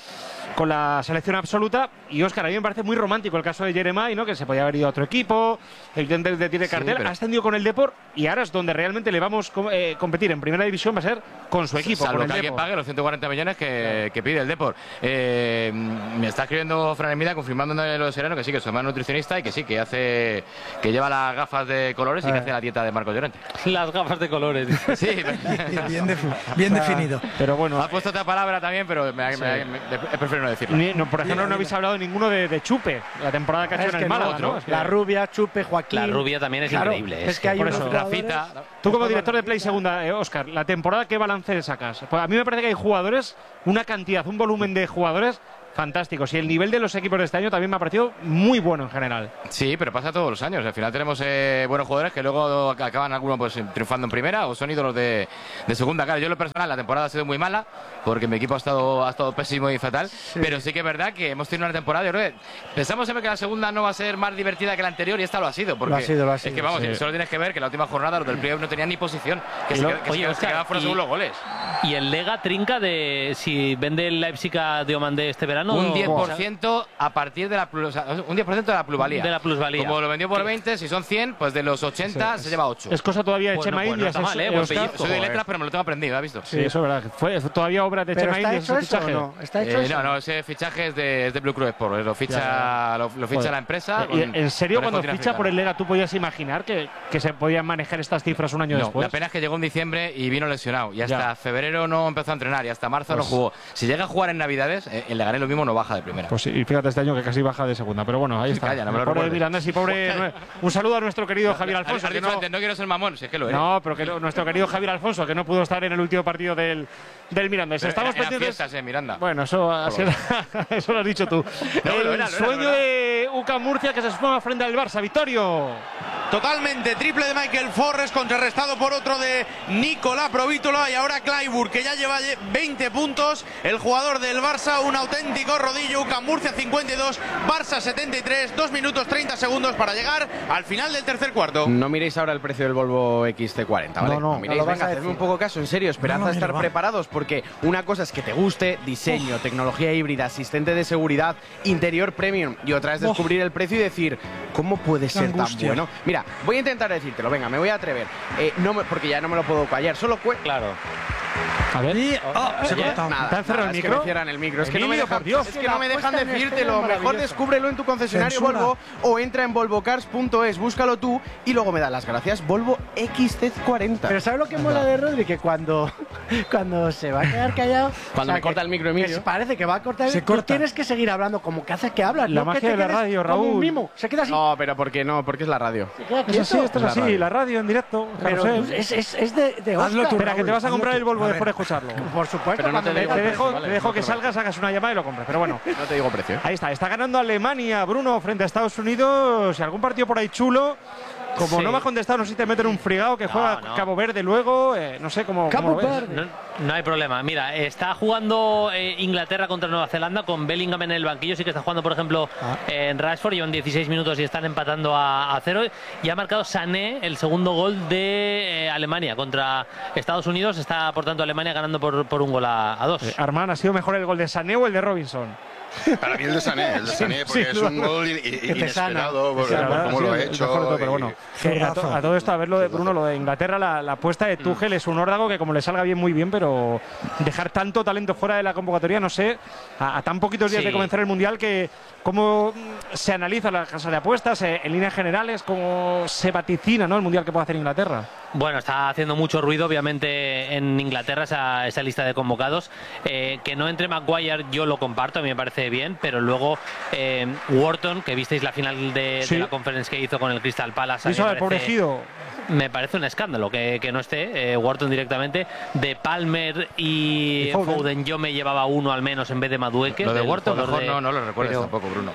[SPEAKER 2] con la selección absoluta. Y Óscar, a mí me parece muy romántico el caso de Jeremai, ¿no? Que se podía haber ido a otro equipo, evidentemente tiene cartel, sí, pero... ha ascendido con el Depor y ahora es donde realmente le vamos a eh, competir en primera división, va a ser con su equipo.
[SPEAKER 8] Salvo
[SPEAKER 2] con el
[SPEAKER 8] que alguien
[SPEAKER 2] Depor.
[SPEAKER 8] pague los ciento cuarenta millones que, que pide el Depor. Eh, me está escribiendo Fran Hermida confirmándome lo de Sereno, que sí, que su hermano nutricionista y que sí, que hace que lleva las gafas de colores y que hace la dieta de Marcos Llorente.
[SPEAKER 9] Las gafas de colores.
[SPEAKER 8] Sí,
[SPEAKER 13] bien, de, bien definido.
[SPEAKER 2] Pero bueno,
[SPEAKER 8] ha puesto otra palabra también, pero me,
[SPEAKER 2] sí.
[SPEAKER 8] me, me, me prefiero no decirlo.
[SPEAKER 2] Ni, no, por ejemplo, no habéis hablado ninguno de, de Chupe, la temporada que ha hecho
[SPEAKER 7] es
[SPEAKER 2] en
[SPEAKER 7] que
[SPEAKER 2] el Málaga,
[SPEAKER 7] no,
[SPEAKER 2] ¿no? Es que
[SPEAKER 7] la Rubia, Chupe, Joaquín.
[SPEAKER 9] La Rubia también es
[SPEAKER 7] claro,
[SPEAKER 9] increíble.
[SPEAKER 7] Es, es que hay
[SPEAKER 2] por
[SPEAKER 7] unos
[SPEAKER 2] eso,
[SPEAKER 7] Rafita.
[SPEAKER 2] Tú como director de Play Segunda, eh, Óscar, la temporada, ¿qué balance le sacas? Pues a mí me parece que hay jugadores, una cantidad, un volumen de jugadores fantásticos. Y el nivel de los equipos de este año también me ha parecido muy bueno en general.
[SPEAKER 8] Sí, pero pasa todos los años. Al final tenemos eh, buenos jugadores que luego acaban algunos pues, triunfando en primera o son ídolos de, de segunda. Claro, yo en lo personal la temporada ha sido muy mala porque mi equipo ha estado, ha estado pésimo y fatal. Sí. Pero sí que es verdad que hemos tenido una temporada. Yo creo que pensamos siempre que la segunda no va a ser más divertida que la anterior y esta lo ha sido. Porque
[SPEAKER 7] lo ha sido, lo ha sido,
[SPEAKER 8] es que vamos,
[SPEAKER 7] sí.
[SPEAKER 8] solo tienes que ver que la última jornada los del playoff no tenían ni posición. Que se,
[SPEAKER 9] lo,
[SPEAKER 8] que
[SPEAKER 9] oye,
[SPEAKER 8] se,
[SPEAKER 9] Oscar,
[SPEAKER 8] se quedaban fuera según los goles.
[SPEAKER 9] ¿Y el Lega trinca de si vende el Leipzig a Diomandé este verano?
[SPEAKER 8] Un diez por ciento a partir de la plus, o sea, un diez por ciento de la plusvalía.
[SPEAKER 9] De la plusvalía.
[SPEAKER 8] Como lo vendió por veinte, si son cien, pues de los ochenta
[SPEAKER 2] sí,
[SPEAKER 8] se lleva ocho.
[SPEAKER 2] Es cosa todavía de
[SPEAKER 8] pues
[SPEAKER 2] Chema
[SPEAKER 8] no,
[SPEAKER 2] Indias.
[SPEAKER 8] Pues no está mal, ¿eh?
[SPEAKER 2] Oscar,
[SPEAKER 8] Soy de letras, pero me lo tengo aprendido, ¿has visto?
[SPEAKER 2] Sí, sí, eso es verdad. Fue todavía obra de
[SPEAKER 7] ¿Pero
[SPEAKER 2] Chema
[SPEAKER 7] está
[SPEAKER 2] Indias
[SPEAKER 7] hecho
[SPEAKER 2] ese
[SPEAKER 7] eso
[SPEAKER 2] fichaje.
[SPEAKER 7] o no? ¿Está hecho
[SPEAKER 8] Eh,
[SPEAKER 7] eso?
[SPEAKER 8] no, no, ese fichaje es de, es de Blue Cruz Sport, lo ficha,
[SPEAKER 2] Ya.
[SPEAKER 8] lo, lo ficha
[SPEAKER 2] Joder.
[SPEAKER 8] la empresa.
[SPEAKER 2] ¿Y
[SPEAKER 8] con-
[SPEAKER 2] ¿En serio
[SPEAKER 8] con el
[SPEAKER 2] cuando
[SPEAKER 8] continente
[SPEAKER 2] ficha por
[SPEAKER 8] africano.
[SPEAKER 2] el Lega tú podías imaginar que, que se podían manejar estas cifras un año
[SPEAKER 8] No,
[SPEAKER 2] después?
[SPEAKER 8] la pena es que llegó en diciembre y vino lesionado. Y hasta
[SPEAKER 2] Ya.
[SPEAKER 8] febrero no empezó a entrenar y hasta marzo
[SPEAKER 2] Pues-
[SPEAKER 8] no jugó. Si llega a jugar en Navidades, eh, el Leganés lo mismo no baja de primera.
[SPEAKER 2] Pues sí, y fíjate este año que casi baja de segunda, pero bueno, ahí está.
[SPEAKER 8] Calla, no me lo
[SPEAKER 2] pobre
[SPEAKER 8] recuerdes.
[SPEAKER 2] Mirandés y pobre. Un saludo a nuestro querido Javier Alfonso.
[SPEAKER 8] Has
[SPEAKER 2] Que
[SPEAKER 8] dicho
[SPEAKER 2] no,
[SPEAKER 8] antes, no quiero ser mamón, si es que lo eres.
[SPEAKER 2] no, pero que no- nuestro querido Javier Alfonso, que no pudo estar en el último partido del, del Mirandés.
[SPEAKER 8] Pero
[SPEAKER 2] Estamos
[SPEAKER 8] era- eran
[SPEAKER 2] pendientes.
[SPEAKER 8] fiestas, eh, Miranda.
[SPEAKER 2] Bueno, eso, así era- eso lo has dicho tú.
[SPEAKER 8] No,
[SPEAKER 2] el
[SPEAKER 8] lo era, lo era,
[SPEAKER 2] sueño
[SPEAKER 8] lo era.
[SPEAKER 2] de U C A M Murcia que se suma frente al Barça. Victorio.
[SPEAKER 12] Totalmente, triple de Michael Forres contrarrestado por otro de Nicolás Provítola y ahora Clyburn que ya lleva veinte puntos, el jugador del Barça, un auténtico rodillo. U C A M Murcia cincuenta y dos, Barça setenta y tres, dos minutos treinta segundos para llegar al final del tercer cuarto.
[SPEAKER 14] No miréis ahora el precio del Volvo X C cuarenta, ¿vale?
[SPEAKER 7] No, no,
[SPEAKER 14] miréis,
[SPEAKER 7] no lo vas
[SPEAKER 14] venga,
[SPEAKER 7] a
[SPEAKER 14] hacedme
[SPEAKER 7] decir.
[SPEAKER 14] un poco caso, en serio, esperad
[SPEAKER 13] No, no,
[SPEAKER 14] a estar
[SPEAKER 13] mira, va.
[SPEAKER 14] preparados porque una cosa es que te guste, diseño, tecnología híbrida, asistente de seguridad, interior premium y otra es descubrir el precio y decir, ¿cómo puede ser tan
[SPEAKER 13] angustia.
[SPEAKER 14] bueno? Mira, voy a intentar decírtelo, venga, me voy a atrever, eh, no me- porque ya no me lo puedo callar, solo cue...
[SPEAKER 9] Claro.
[SPEAKER 2] A ver.
[SPEAKER 13] Y, oh, se ha
[SPEAKER 14] Oye,
[SPEAKER 13] cortado.
[SPEAKER 14] nada,
[SPEAKER 2] ¿Te han cerrado
[SPEAKER 14] nada,
[SPEAKER 2] el
[SPEAKER 14] es que
[SPEAKER 2] micro?
[SPEAKER 14] me cierran el micro. Es que no me
[SPEAKER 2] Emilio,
[SPEAKER 14] dejan,
[SPEAKER 2] por Dios.
[SPEAKER 14] es que no me dejan
[SPEAKER 7] La puesta en
[SPEAKER 14] decírtelo.
[SPEAKER 7] escena es
[SPEAKER 14] Mejor
[SPEAKER 7] maravillosa.
[SPEAKER 14] descúbrelo en tu concesionario
[SPEAKER 13] Censura.
[SPEAKER 14] Volvo o entra en volvocars punto es, búscalo tú y luego me das las gracias. Volvo X C cuarenta.
[SPEAKER 7] Pero ¿sabes lo que mola de Rodri? Que cuando, cuando se va a quedar callado.
[SPEAKER 14] Cuando me corta
[SPEAKER 7] que-
[SPEAKER 14] el micro,
[SPEAKER 7] que
[SPEAKER 14] Emilio.
[SPEAKER 7] parece que va a cortar.
[SPEAKER 13] Se
[SPEAKER 7] tú
[SPEAKER 13] corta.
[SPEAKER 7] tienes que seguir hablando como que haces que hablas.
[SPEAKER 2] La
[SPEAKER 7] no que
[SPEAKER 2] magia
[SPEAKER 7] te
[SPEAKER 2] de la
[SPEAKER 7] quedes
[SPEAKER 2] radio,
[SPEAKER 7] como
[SPEAKER 2] Raúl.
[SPEAKER 7] un mimo. Se queda así.
[SPEAKER 14] No, pero ¿por qué no? Porque es la radio.
[SPEAKER 7] Se queda
[SPEAKER 2] Es
[SPEAKER 7] quieto.
[SPEAKER 2] así, esto es
[SPEAKER 14] la
[SPEAKER 2] así.
[SPEAKER 14] radio.
[SPEAKER 2] La radio en directo.
[SPEAKER 7] Pero
[SPEAKER 2] carrusel.
[SPEAKER 7] es, es, es de, de
[SPEAKER 13] Hazlo
[SPEAKER 7] Oscar.
[SPEAKER 13] tú,
[SPEAKER 2] Espera, que te vas a
[SPEAKER 13] Raúl,
[SPEAKER 2] comprar
[SPEAKER 13] hazlo
[SPEAKER 2] el
[SPEAKER 13] tú.
[SPEAKER 2] Volvo
[SPEAKER 13] A
[SPEAKER 2] después
[SPEAKER 13] ver.
[SPEAKER 2] de escucharlo.
[SPEAKER 7] Por supuesto.
[SPEAKER 14] Pero no
[SPEAKER 7] cuando
[SPEAKER 14] te
[SPEAKER 7] me-
[SPEAKER 14] digo
[SPEAKER 2] Te
[SPEAKER 14] precio,
[SPEAKER 2] dejo,
[SPEAKER 14] vale,
[SPEAKER 2] te dejo
[SPEAKER 14] no
[SPEAKER 2] que
[SPEAKER 14] te lo
[SPEAKER 2] salgas, hagas una llamada y lo compres. Pero bueno,
[SPEAKER 14] No te digo precio, ¿eh?
[SPEAKER 2] ahí está. Está ganando Alemania, Bruno, frente a Estados Unidos. Y algún partido por ahí chulo. Como
[SPEAKER 9] Sí.
[SPEAKER 2] no me has contestado, no sé si te meten un frigado que
[SPEAKER 9] No,
[SPEAKER 2] juega
[SPEAKER 9] no.
[SPEAKER 2] Cabo Verde luego. eh, no sé cómo.
[SPEAKER 7] Cabo
[SPEAKER 2] cómo lo ves.
[SPEAKER 7] Verde.
[SPEAKER 9] No, no hay problema. Mira, está jugando eh, Inglaterra contra Nueva Zelanda con Bellingham en el banquillo. Sí que está jugando, por ejemplo, en Rashford. Llevan dieciséis minutos y están empatando a, a cero. Y ha marcado Sané el segundo gol de eh, Alemania contra Estados Unidos. Está, por tanto, Alemania ganando por, por un gol a, a dos.
[SPEAKER 2] Eh, Armán, ¿ha sido mejor el gol de Sané o el de Robinson?
[SPEAKER 1] Para mí el de Sané, el de Sané, porque
[SPEAKER 2] sí,
[SPEAKER 1] es un
[SPEAKER 2] no,
[SPEAKER 1] gol i- i-
[SPEAKER 7] que te sana.
[SPEAKER 1] inesperado por,
[SPEAKER 2] Sí, la
[SPEAKER 1] por
[SPEAKER 2] verdad,
[SPEAKER 1] cómo
[SPEAKER 2] sí,
[SPEAKER 1] lo ha
[SPEAKER 2] el
[SPEAKER 1] hecho.
[SPEAKER 2] mejor de todo,
[SPEAKER 1] y-
[SPEAKER 2] pero bueno. Que a, to- a todo esto, a ver lo de Bruno, lo de Inglaterra, la, la apuesta de Tuchel es un órdago que como le salga bien, muy bien, pero dejar tanto talento fuera de la convocatoria, no sé, a, a tan poquitos días
[SPEAKER 9] Sí.
[SPEAKER 2] de comenzar el Mundial, que cómo mm, se analiza la casa de apuestas, eh, en líneas generales, cómo se vaticina, ¿no?, el Mundial que puede hacer Inglaterra.
[SPEAKER 9] Bueno, está haciendo mucho ruido, obviamente, en Inglaterra esa, esa lista de convocados. Eh, que no entre Maguire, yo lo comparto, a mí me parece bien, pero luego eh, Wharton, que visteis la final de,
[SPEAKER 2] Sí.
[SPEAKER 9] de la conference que hizo con el Crystal Palace. a mí
[SPEAKER 2] Eso
[SPEAKER 9] me
[SPEAKER 2] al pobre
[SPEAKER 9] parece-
[SPEAKER 2] Gido.
[SPEAKER 9] Me parece un escándalo que, que no esté eh, Wharton directamente. De Palmer y,
[SPEAKER 2] Y Foden.
[SPEAKER 9] Foden. yo me llevaba uno al menos en vez de Madueke.
[SPEAKER 8] Lo de
[SPEAKER 9] del
[SPEAKER 8] Wharton
[SPEAKER 9] jugador
[SPEAKER 8] mejor
[SPEAKER 9] de-
[SPEAKER 8] no, no lo recuerdes
[SPEAKER 9] pero-
[SPEAKER 8] tampoco, Bruno.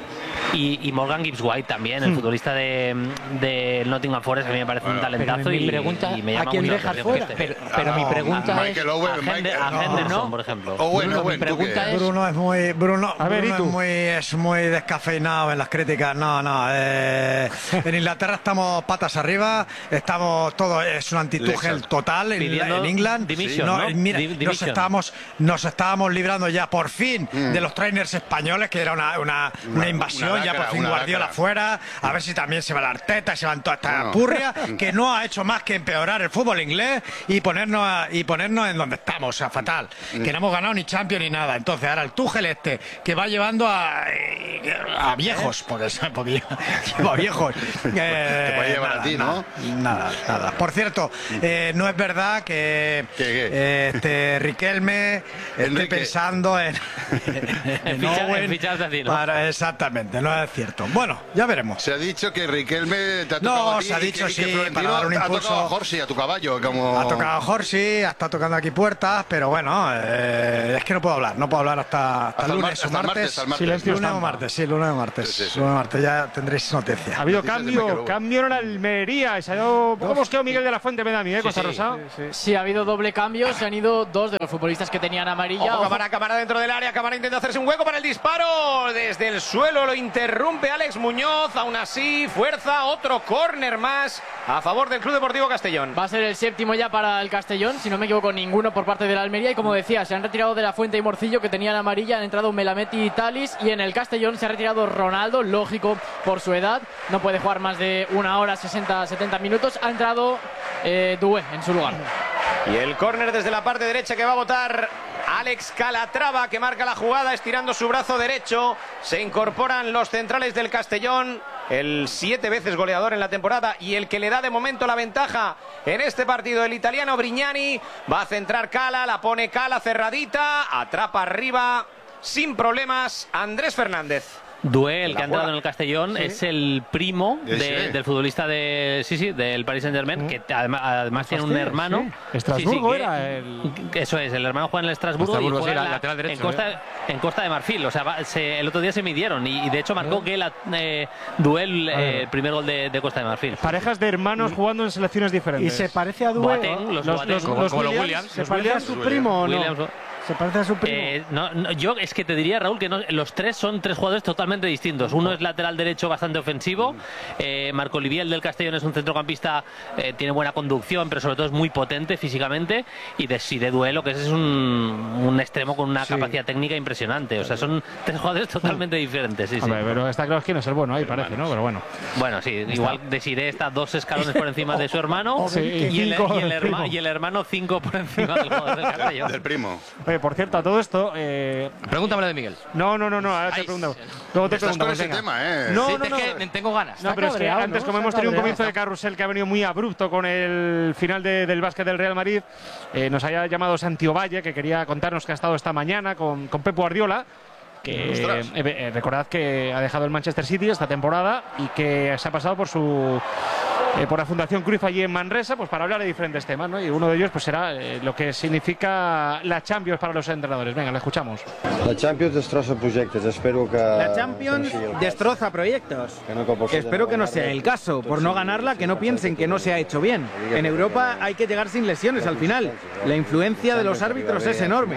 [SPEAKER 9] Y, y Morgan Gibbs-White también, el
[SPEAKER 6] Hmm.
[SPEAKER 9] futbolista de, de Nottingham Forest, a mí me parece un talentazo
[SPEAKER 11] mi
[SPEAKER 9] y,
[SPEAKER 11] pregunta,
[SPEAKER 9] y me
[SPEAKER 11] ¿a
[SPEAKER 9] llama
[SPEAKER 11] quién
[SPEAKER 9] mucho la
[SPEAKER 11] dejas
[SPEAKER 9] atención
[SPEAKER 11] fuera?
[SPEAKER 9] que
[SPEAKER 11] Pero,
[SPEAKER 9] esté.
[SPEAKER 11] pero mi pregunta
[SPEAKER 9] a,
[SPEAKER 11] es...
[SPEAKER 9] Michael Owen, a, Hender, a
[SPEAKER 11] no,
[SPEAKER 9] Henderson,
[SPEAKER 11] no.
[SPEAKER 9] por ejemplo.
[SPEAKER 1] Owen,
[SPEAKER 11] Bruno,
[SPEAKER 1] Owen,
[SPEAKER 11] mi
[SPEAKER 1] ¿tú
[SPEAKER 11] pregunta
[SPEAKER 1] qué?
[SPEAKER 11] es...
[SPEAKER 13] Bruno es muy, Bruno,
[SPEAKER 2] A ver,
[SPEAKER 13] Bruno
[SPEAKER 2] ¿y tú?
[SPEAKER 13] es muy, es muy descafeinado en las críticas. No, no. eh, en Inglaterra estamos patas arriba, estamos todo es un anti-Tuchel
[SPEAKER 1] Lexan.
[SPEAKER 13] total en,
[SPEAKER 9] Pidiendo
[SPEAKER 13] en England.
[SPEAKER 9] dimisión,
[SPEAKER 13] No,
[SPEAKER 9] ¿no?
[SPEAKER 13] mira,
[SPEAKER 9] Di-
[SPEAKER 13] nos
[SPEAKER 9] dimisión.
[SPEAKER 13] estábamos, nos estábamos librando ya por fin
[SPEAKER 1] Mm.
[SPEAKER 13] de los trainers españoles, que era una, una, una
[SPEAKER 1] Una-
[SPEAKER 13] invasión.
[SPEAKER 1] una
[SPEAKER 13] ya
[SPEAKER 1] lacra,
[SPEAKER 13] por fin
[SPEAKER 1] una
[SPEAKER 13] Guardiola
[SPEAKER 1] lacra.
[SPEAKER 13] fuera. A ver si también se va la Arteta, se van toda esta
[SPEAKER 1] Bueno.
[SPEAKER 13] purria, que no ha hecho más que empeorar el fútbol inglés y ponernos a- y ponernos en donde estamos, o sea, fatal. Que no hemos ganado ni Champions ni nada. Entonces ahora el Tuchel este, que va llevando a, a viejos, porque, porque lleva viejos. Eh,
[SPEAKER 1] Te puede llevar
[SPEAKER 13] nada,
[SPEAKER 1] a ti,
[SPEAKER 13] nada,
[SPEAKER 1] ¿no?
[SPEAKER 13] Nada, nada. Por cierto, eh, no es verdad que
[SPEAKER 1] ¿Qué, qué?
[SPEAKER 13] eh, este Riquelme esté
[SPEAKER 1] Enrique.
[SPEAKER 13] pensando en,
[SPEAKER 9] En fichar- en ficharte a ti, ¿no?
[SPEAKER 13] para- exactamente, no es cierto. Bueno, ya veremos.
[SPEAKER 1] Se ha dicho que Riquelme te ha
[SPEAKER 13] No,
[SPEAKER 1] tocado a ti
[SPEAKER 13] se ha
[SPEAKER 1] y
[SPEAKER 13] dicho
[SPEAKER 1] que- y que
[SPEAKER 13] sí,
[SPEAKER 1] Florentino
[SPEAKER 13] para dar un
[SPEAKER 1] ha tocado
[SPEAKER 13] impulso.
[SPEAKER 1] a Jorsi, a tu caballo, como...
[SPEAKER 13] Ha tocado Jorsi, ha estado tocando aquí puertas, pero bueno, eh, es que no puedo hablar, no puedo hablar hasta, hasta
[SPEAKER 1] Hasta
[SPEAKER 13] el
[SPEAKER 1] el
[SPEAKER 13] lunes
[SPEAKER 1] mar-
[SPEAKER 13] o
[SPEAKER 1] hasta el
[SPEAKER 13] martes.
[SPEAKER 1] martes, al martes.
[SPEAKER 2] Silencio
[SPEAKER 13] Lunes o
[SPEAKER 2] estampa.
[SPEAKER 13] martes, sí, lunes o martes.
[SPEAKER 1] Sí, sí, sí.
[SPEAKER 13] Lunes o martes ya tendréis noticia.
[SPEAKER 2] Ha habido
[SPEAKER 1] Noticias de
[SPEAKER 2] cambio,
[SPEAKER 1] Mikel
[SPEAKER 2] cambio en la Almería. y Se ha ido un poco mosqueo Miguel de la Fuente, me da a mí, ¿eh, Costa
[SPEAKER 9] sí,
[SPEAKER 2] Rosa?
[SPEAKER 6] Sí, ha habido doble cambio. Se han ido dos de los futbolistas que tenían amarilla.
[SPEAKER 5] Ojo,
[SPEAKER 6] Ojo.
[SPEAKER 5] cámara, cámara dentro del área. Cámara intenta hacerse un hueco para el disparo. Desde el suelo lo interrumpe Alex Muñoz. Aún así, fuerza. Otro córner más a favor del Club Deportivo Castellón.
[SPEAKER 6] Va a ser el séptimo ya para el Castellón, si no me equivoco, ninguno por parte de la Almería. Y como decía, se han retirado de la Fuente y Morcillo, que tenían amarilla. Han entrado Melamed y Talis. Y en el Castellón se ha retirado Ronaldo, lógico por su edad. No puede jugar más de una hora, sesenta, setenta minutos. Ha entrado eh, Doué en su lugar.
[SPEAKER 5] Y el córner desde la parte derecha que va a votar Alex Calatrava, que marca la jugada estirando su brazo derecho. Se incorporan los centrales del Castellón, el siete veces goleador en la temporada y el que le da de momento la ventaja en este partido, el italiano Brignani. Va a centrar Cala, la pone Cala cerradita, atrapa arriba sin problemas Andrés Fernández.
[SPEAKER 9] Doué, el
[SPEAKER 5] La
[SPEAKER 9] que ha entrado
[SPEAKER 5] juega.
[SPEAKER 9] en el Castellón, es el primo
[SPEAKER 1] Ese.
[SPEAKER 9] de- del futbolista de sí, sí, del Paris Saint-Germain, que además, además tiene un
[SPEAKER 2] Hostia,
[SPEAKER 9] hermano.
[SPEAKER 2] sí. Estrasburgo
[SPEAKER 9] que-
[SPEAKER 2] era el-
[SPEAKER 9] que Eso es, el hermano juega en el Estrasburgo,
[SPEAKER 8] Estrasburgo,
[SPEAKER 9] y juega
[SPEAKER 8] sí,
[SPEAKER 9] en,
[SPEAKER 8] la-
[SPEAKER 9] la-
[SPEAKER 8] lateral derecho,
[SPEAKER 9] en, Costa, en Costa de Marfil. O sea, va- se- el otro día se midieron y, y de hecho marcó que la eh, Duel, eh, el primer gol de, de Costa de Marfil.
[SPEAKER 2] Parejas de hermanos jugando en selecciones
[SPEAKER 7] ¿Y
[SPEAKER 2] diferentes.
[SPEAKER 7] se parece a Doué?
[SPEAKER 9] Boateng, los Boateng.
[SPEAKER 8] Como- como los Williams.
[SPEAKER 7] ¿Se
[SPEAKER 2] los
[SPEAKER 7] parece a
[SPEAKER 2] Williams.
[SPEAKER 7] su primo o no?
[SPEAKER 9] Williams,
[SPEAKER 7] ¿Se parece a su primo?
[SPEAKER 9] Eh, no, no, yo es que te diría, Raúl, que no- los tres son tres jugadores totalmente distintos. Uno es lateral derecho bastante ofensivo. Eh, Marco Olivier, el del Castellón, es un centrocampista, eh, tiene buena conducción, pero sobre todo es muy potente físicamente. Y de sí, de duelo, que ese es un, un extremo con una
[SPEAKER 2] Sí.
[SPEAKER 9] capacidad técnica impresionante. O sea, son tres jugadores totalmente diferentes. Sí, sí.
[SPEAKER 2] Hombre, pero está claro que no es el bueno ahí, parece, ¿no? Pero bueno.
[SPEAKER 9] Bueno, sí, igual Desiré está dos escalones por encima de su hermano
[SPEAKER 2] Sí,
[SPEAKER 9] y, el,
[SPEAKER 2] cinco
[SPEAKER 9] y el
[SPEAKER 2] del
[SPEAKER 9] herma-
[SPEAKER 2] primo.
[SPEAKER 9] y el hermano cinco por encima del jugador del Castellón.
[SPEAKER 1] Del primo.
[SPEAKER 2] Oye, por cierto, a todo esto. Eh...
[SPEAKER 8] Pregúntame de Miguel.
[SPEAKER 2] No, no, no, no, ahora te
[SPEAKER 8] Ay,
[SPEAKER 2] pregunto. Luego te
[SPEAKER 1] Estás con
[SPEAKER 2] preguntamos,
[SPEAKER 1] ese
[SPEAKER 2] venga.
[SPEAKER 1] tema, ¿eh?
[SPEAKER 2] No,
[SPEAKER 8] Sí,
[SPEAKER 2] no,
[SPEAKER 8] es
[SPEAKER 2] no.
[SPEAKER 8] que tengo ganas.
[SPEAKER 2] No, pero es que
[SPEAKER 7] cabreado,
[SPEAKER 2] antes,
[SPEAKER 7] ¿no?
[SPEAKER 2] como
[SPEAKER 7] Está
[SPEAKER 2] hemos tenido un
[SPEAKER 7] cabreado.
[SPEAKER 2] comienzo de carrusel que ha venido muy abrupto con el final de- del básquet del Real Madrid, eh, nos haya llamado Santi Ovalle, que quería contarnos que ha estado esta mañana con, con Pep Guardiola. Que
[SPEAKER 1] Ostras.
[SPEAKER 2] eh, eh, recordad que ha dejado el Manchester City esta temporada y que se ha pasado por su eh, por la Fundación Cruyff allí en Manresa, pues para hablar de diferentes temas, ¿no? Y uno de ellos pues será eh, lo que significa la Champions para los entrenadores. Venga, lo escuchamos.
[SPEAKER 15] La Champions destroza proyectos, espero que...
[SPEAKER 16] La Champions destroza proyectos. Espero que no sea el caso. Por no ganarla, que no piensen que no se ha hecho bien. En Europa hay que llegar sin lesiones al final. La influencia de los árbitros es enorme.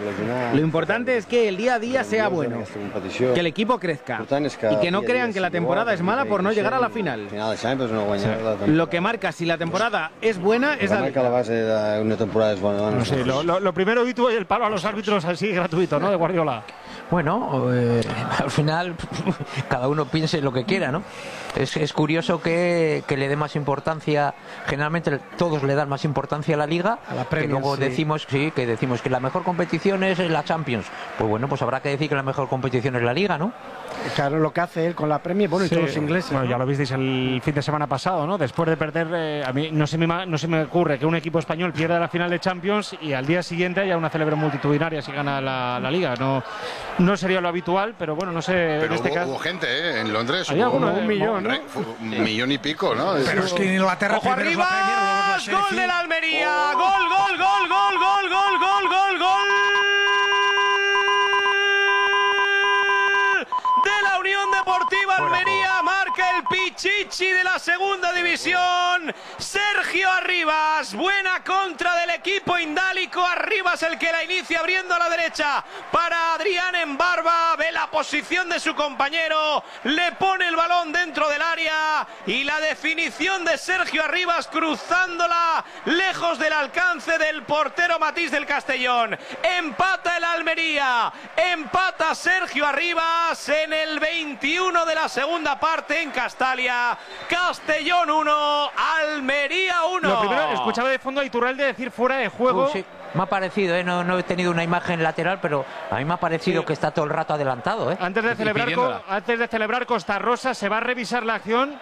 [SPEAKER 16] Lo importante es que el día a día sea bueno, que el equipo crezca y que no crean que la temporada es mala por no llegar a la final. Lo que marca si la temporada es buena es la
[SPEAKER 15] marca la base de una temporada es buena.
[SPEAKER 2] No sé, lo, lo- lo primero, y tú el palo a los árbitros así gratuito, ¿no? De Guardiola.
[SPEAKER 11] Bueno, eh, al final cada uno piense lo que quiera, ¿no? Es, es curioso que, que le dé más importancia, generalmente todos le dan más importancia a la Liga,
[SPEAKER 7] A la
[SPEAKER 11] que
[SPEAKER 7] Premier,
[SPEAKER 11] luego
[SPEAKER 7] sí.
[SPEAKER 11] decimos, sí, que decimos que la mejor competición es la Champions. Pues bueno, pues habrá que decir que la mejor competición es la Liga, ¿no?
[SPEAKER 7] Claro, lo que hace él con la Premier, bueno, y
[SPEAKER 2] Sí.
[SPEAKER 7] todos los ingleses.
[SPEAKER 2] Bueno,
[SPEAKER 7] ¿no?
[SPEAKER 2] ya lo visteis el fin de semana pasado, ¿no? Después de perder, eh, a mí no se, me, ima- no se me ocurre que un equipo español pierda la final de Champions y al día siguiente haya una celebración multitudinaria si gana la, la Liga. No, no sería lo habitual, pero bueno, no sé.
[SPEAKER 1] Pero
[SPEAKER 2] en este
[SPEAKER 1] hubo,
[SPEAKER 2] caso.
[SPEAKER 1] hubo gente, ¿eh? En Londres.
[SPEAKER 2] Había
[SPEAKER 1] hubo
[SPEAKER 2] alguno, un millón, ¿no?
[SPEAKER 1] re- Un millón y pico, ¿no?
[SPEAKER 13] Pero es que en Inglaterra
[SPEAKER 5] ¡Ojo
[SPEAKER 13] primero es la Premier, luego es la
[SPEAKER 5] arriba!
[SPEAKER 13] Serie
[SPEAKER 5] ¡Gol
[SPEAKER 13] C.
[SPEAKER 5] de la Almería! ¡Gol, gol, gol, gol, gol, gol, gol, gol, gol! De la Unión Deportiva Pichichi de la segunda división, Sergio Arribas. Buena contra del equipo indálico. Arribas el que la inicia abriendo a la derecha para Adrián Embarba. Ve la posición de su compañero, le pone el balón dentro del área y la definición de Sergio Arribas cruzándola lejos del alcance del portero Matís del Castellón. Empata el Almería, empata Sergio Arribas en el veintiuno de la segunda parte en Castalia. Castellón uno, Almería uno.
[SPEAKER 2] Lo primero, escuchaba de fondo a Iturralde decir fuera de juego.
[SPEAKER 11] Uh, sí. Me ha parecido, ¿eh? no, no he tenido una imagen lateral, pero a mí me ha parecido sí. que está todo el rato adelantado. ¿eh?
[SPEAKER 2] Antes de celebrar, co antes de celebrar Costa Rosa, ¿se va a revisar la acción?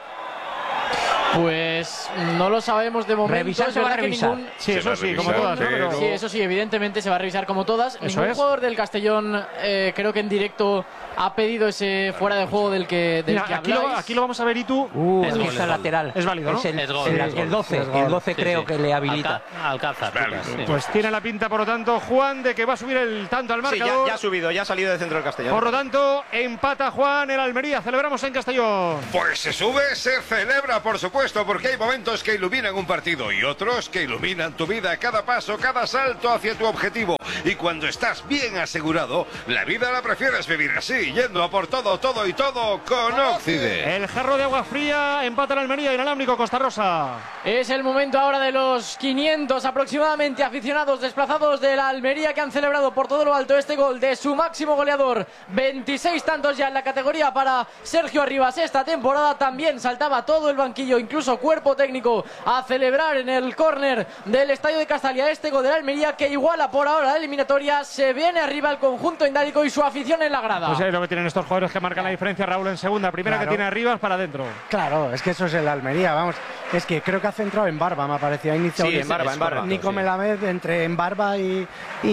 [SPEAKER 6] Pues no lo sabemos de momento.
[SPEAKER 11] Revisar se va a revisar.
[SPEAKER 6] Ningún...
[SPEAKER 2] Sí, eso sí, como todas. ¿no? Pero...
[SPEAKER 6] Sí, eso sí, evidentemente se va a revisar como todas.
[SPEAKER 2] Eso
[SPEAKER 6] Ningún
[SPEAKER 2] es.
[SPEAKER 6] jugador del Castellón, eh, creo que en directo, ha pedido ese fuera de juego del que, del
[SPEAKER 2] Mira,
[SPEAKER 6] que
[SPEAKER 2] aquí,
[SPEAKER 6] habláis.
[SPEAKER 2] lo, aquí lo vamos a ver y tú.
[SPEAKER 11] Uh,
[SPEAKER 2] es,
[SPEAKER 11] es esa lateral.
[SPEAKER 2] Es válido, ¿no?
[SPEAKER 11] Es el,
[SPEAKER 9] es gol,
[SPEAKER 11] el,
[SPEAKER 9] es
[SPEAKER 11] el doce,
[SPEAKER 9] es
[SPEAKER 11] el doce
[SPEAKER 9] sí,
[SPEAKER 11] creo
[SPEAKER 9] sí.
[SPEAKER 11] que le habilita.
[SPEAKER 9] Alca Alcázar. Sí.
[SPEAKER 2] Pues tiene la pinta, por lo tanto, Juan, de que va a subir el tanto al
[SPEAKER 5] Sí,
[SPEAKER 2] marcador.
[SPEAKER 5] ya, ya ha subido, ya ha salido del centro del Castellón.
[SPEAKER 2] Por lo tanto, empata Juan, el Almería. Celebramos en Castellón.
[SPEAKER 17] Pues se sube, se celebra, por supuesto, porque hay momentos que iluminan un partido y otros que iluminan tu vida, cada paso, cada salto hacia tu objetivo. Y cuando estás bien asegurado, la vida la prefieres vivir así, yendo a por todo, todo y todo con Occide.
[SPEAKER 2] El jarro de agua fría, empata el Almería, inalámbrico Costa Rosa.
[SPEAKER 6] Es el momento ahora de los quinientos aproximadamente aficionados desplazados de la Almería que han celebrado por todo lo alto este gol de su máximo goleador. veintiséis tantos ya en la categoría para Sergio Arribas esta temporada. También saltaba todo el banquillo, incluso cuerpo técnico, a celebrar en el córner del estadio de Castalia este gol de la Almería que iguala por ahora la eliminatoria. Se viene arriba el conjunto indálico y su afición en la grada.
[SPEAKER 2] Pues es lo que tienen estos jugadores que marcan la diferencia. Raúl en segunda, primera
[SPEAKER 7] Claro.
[SPEAKER 2] que tiene Arribas para adentro.
[SPEAKER 7] Claro, es que eso es el Almería, vamos. Es que creo que ha centrado en Barba, me ha parecido. Ha iniciado
[SPEAKER 5] Sí, en Barba, en Barba.
[SPEAKER 7] Nico
[SPEAKER 5] Sí.
[SPEAKER 7] Melamed entre en Barba y,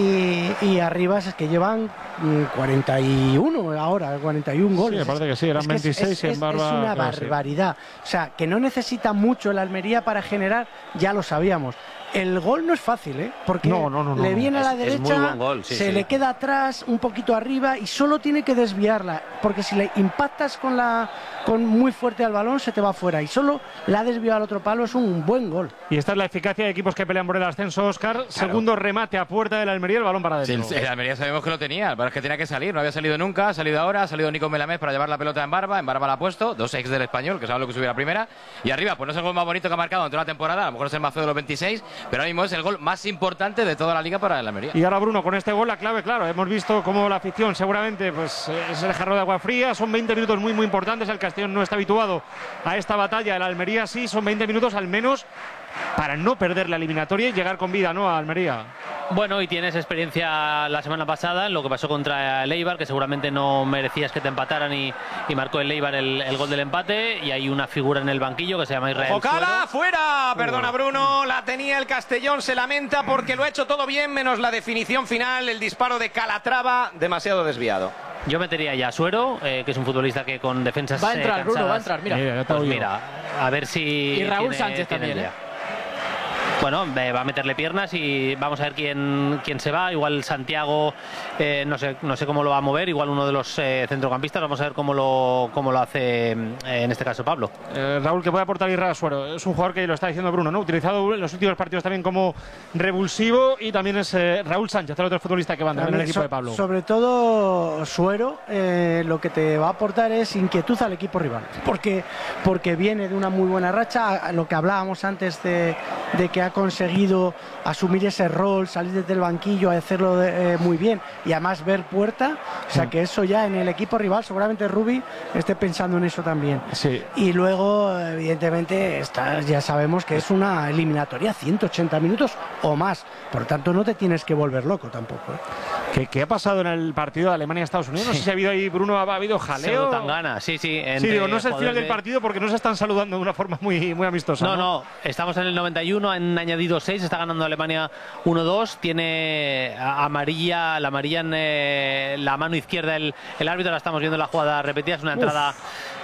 [SPEAKER 7] y, y Arribas, es que llevan mm, cuarenta y uno ahora, cuarenta y un goles.
[SPEAKER 2] Sí, me parece que sí, eran
[SPEAKER 7] Es que es-
[SPEAKER 2] veintiséis
[SPEAKER 7] es,
[SPEAKER 2] y en
[SPEAKER 7] es-
[SPEAKER 2] Barba,
[SPEAKER 7] es una
[SPEAKER 2] creo que sí.
[SPEAKER 7] barbaridad. O sea, que no necesita mucho el Almería para generar, ya lo sabíamos. El gol no es fácil, ¿eh? Porque
[SPEAKER 2] No, no, no, no,
[SPEAKER 7] le
[SPEAKER 2] no.
[SPEAKER 7] viene a la
[SPEAKER 9] Es- es muy
[SPEAKER 7] derecha,
[SPEAKER 9] buen gol, sí,
[SPEAKER 7] se
[SPEAKER 9] sí.
[SPEAKER 7] le queda atrás, un poquito arriba y solo tiene que desviarla. Porque si le impactas con la con muy fuerte al balón, se te va fuera. Y solo la ha desviado al otro palo, es un buen gol.
[SPEAKER 2] Y esta es la eficacia de equipos que pelean por el ascenso, Óscar. Segundo remate a puerta del Almería, el balón para
[SPEAKER 8] Sí,
[SPEAKER 2] adentro.
[SPEAKER 8] el, el Almería sabemos que lo tenía, pero es que tenía que salir, no había salido nunca, ha salido ahora, ha salido Nico Melamed para llevar la pelota en Barba, en Barba la ha puesto, dos ex del Español, que sabe lo que subió la primera, y arriba, pues no es el gol más bonito que ha marcado en toda la temporada, a lo mejor es el más feo de los veintiséis, pero ahora mismo es el gol más importante de toda la liga para el Almería.
[SPEAKER 2] Y ahora Bruno, con este gol la clave, claro, hemos visto cómo la afición seguramente pues es el jarro de agua fría, son veinte minutos muy muy importantes, el Castellón no está habituado a esta batalla, el Almería sí, son veinte minutos al menos para no perder la eliminatoria y llegar con vida, ¿no?, a Almería.
[SPEAKER 9] Bueno, y tienes experiencia la semana pasada en lo que pasó contra el Eibar, que seguramente no merecías que te empataran y, y marcó el Eibar el, el gol del empate, y hay una figura en el banquillo que se llama Israel
[SPEAKER 5] Ocala,
[SPEAKER 9] Suero.
[SPEAKER 5] fuera, perdona Bruno, la tenía el Castellón, se lamenta porque lo ha hecho todo bien, menos la definición final, el disparo de Calatrava, demasiado desviado.
[SPEAKER 9] Yo metería ya a Suero, eh, que es un futbolista que con defensas
[SPEAKER 6] Va a entrar,
[SPEAKER 9] eh,
[SPEAKER 6] Bruno, va a
[SPEAKER 9] cansadas,
[SPEAKER 6] entrar, mira.
[SPEAKER 2] Mira, ya te
[SPEAKER 9] pues
[SPEAKER 2] oigo.
[SPEAKER 9] mira, a ver si
[SPEAKER 6] Y Raúl
[SPEAKER 9] tiene-
[SPEAKER 6] Sánchez
[SPEAKER 9] tiene
[SPEAKER 6] también,
[SPEAKER 9] el día.
[SPEAKER 6] ¿eh?
[SPEAKER 9] Bueno, eh, va a meterle piernas y vamos a ver quién, quién se va. Igual Santiago, eh, no sé, no sé cómo lo va a mover. Igual uno de los eh, centrocampistas. Vamos a ver cómo lo, cómo lo hace, eh, en este caso, Pablo.
[SPEAKER 2] Eh, Raúl, que puede aportar Israel Suero. Es un jugador que lo está diciendo Bruno, ¿no? Utilizado en los últimos partidos también como revulsivo, y también es eh, Raúl Sánchez, el otro futbolista que va en el equipo
[SPEAKER 7] So-
[SPEAKER 2] de Pablo.
[SPEAKER 7] Sobre todo Suero, eh, lo que te va a aportar es inquietud al equipo rival, porque, porque viene de una muy buena racha, a- a lo que hablábamos antes de, de que ha conseguido asumir ese rol, salir desde el banquillo, a hacerlo de- eh, muy bien y además ver puerta, o sea que eso ya en el equipo rival seguramente Rubi esté pensando en eso también.
[SPEAKER 2] Sí.
[SPEAKER 7] Y luego, evidentemente, está, ya sabemos que es una eliminatoria ciento ochenta minutos o más, por lo tanto no te tienes que volver loco tampoco, ¿eh?
[SPEAKER 2] ¿Qué, qué ha pasado en el partido de Alemania-Estados Unidos? No sé si ha habido ahí, Bruno, ha habido jaleo.
[SPEAKER 9] Pseudo-tangana, sí, sí.
[SPEAKER 2] Sí,
[SPEAKER 9] entre
[SPEAKER 2] digo, no es el final
[SPEAKER 9] jugadores
[SPEAKER 2] del
[SPEAKER 9] de-
[SPEAKER 2] partido porque no se están saludando de una forma muy, muy amistosa.
[SPEAKER 9] No, no, estamos en el noventa y uno, han añadido seis, está ganando Alemania uno dos, tiene a- amarilla, la amarilla en eh, la mano izquierda el, el árbitro, la estamos viendo en la jugada repetida, es una entrada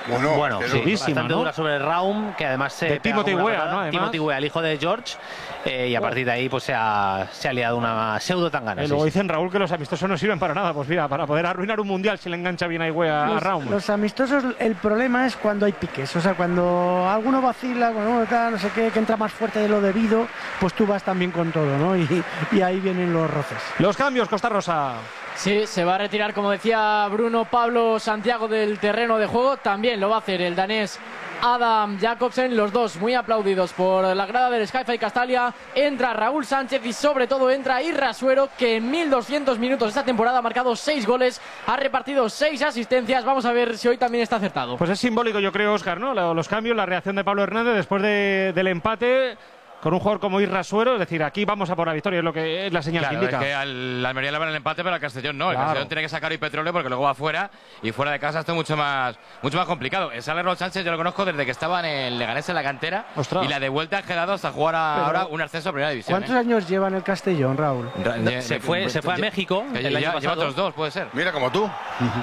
[SPEAKER 9] Bueno, bueno sí,
[SPEAKER 2] durísima,
[SPEAKER 9] bastante
[SPEAKER 2] ¿no?
[SPEAKER 9] dura sobre el Raum, que además se
[SPEAKER 2] de Timothy Weah, ¿no? Además.
[SPEAKER 9] Timothy Weah, el hijo de George, eh, y a partir de ahí pues se ha, se ha liado una pseudo tangana.
[SPEAKER 2] Y
[SPEAKER 9] sí,
[SPEAKER 2] luego
[SPEAKER 9] sí.
[SPEAKER 2] dicen, Raúl, que los amistosos no sirven para nada. Pues mira, para poder arruinar un mundial si le engancha bien a Weah a Raum.
[SPEAKER 7] Los amistosos, el problema es cuando hay piques, o sea, cuando alguno vacila, cuando está, no sé qué, que entra más fuerte de lo debido, pues tú vas también con todo, ¿no? Y, y ahí vienen los roces.
[SPEAKER 2] Los cambios, Costa Rosa.
[SPEAKER 6] Sí, se va a retirar, como decía Bruno, Pablo Santiago del terreno de juego. También lo va a hacer el danés Adam Jacobsen, los dos muy aplaudidos por la grada del Sky-Fi Castalia. Entra Raúl Sánchez y sobre todo entra Irra Suero, que en mil doscientos minutos esta temporada ha marcado seis goles, ha repartido seis asistencias. Vamos a ver si hoy también está acertado.
[SPEAKER 2] Pues es simbólico, yo creo, Óscar, ¿no? Los cambios, la reacción de Pablo Hernández después de, del empate con un jugador como Irra Suero, es decir, aquí vamos a por la victoria, es lo que es la señal
[SPEAKER 8] claro,
[SPEAKER 2] que indica.
[SPEAKER 8] Es que al Almería le van el empate, pero al Castellón no. El
[SPEAKER 2] Claro.
[SPEAKER 8] Castellón tiene que sacar hoy petróleo porque luego va fuera y fuera de casa esto es mucho más, mucho más complicado. El Sale Raúl Sánchez yo lo conozco desde que estaba en el Leganés en la cantera.
[SPEAKER 2] Ostras.
[SPEAKER 8] Y la de vuelta ha quedado hasta jugar a,
[SPEAKER 7] Pero,
[SPEAKER 8] ahora un ascenso a primera división.
[SPEAKER 7] ¿Cuántos
[SPEAKER 8] ¿eh?
[SPEAKER 7] años lleva en el Castellón, Raúl?
[SPEAKER 8] Ra-
[SPEAKER 9] Se fue, se fue a México
[SPEAKER 8] Que
[SPEAKER 9] el
[SPEAKER 8] lleva,
[SPEAKER 9] año
[SPEAKER 8] lleva
[SPEAKER 9] pasado.
[SPEAKER 8] otros dos, puede ser.
[SPEAKER 1] Mira, como tú.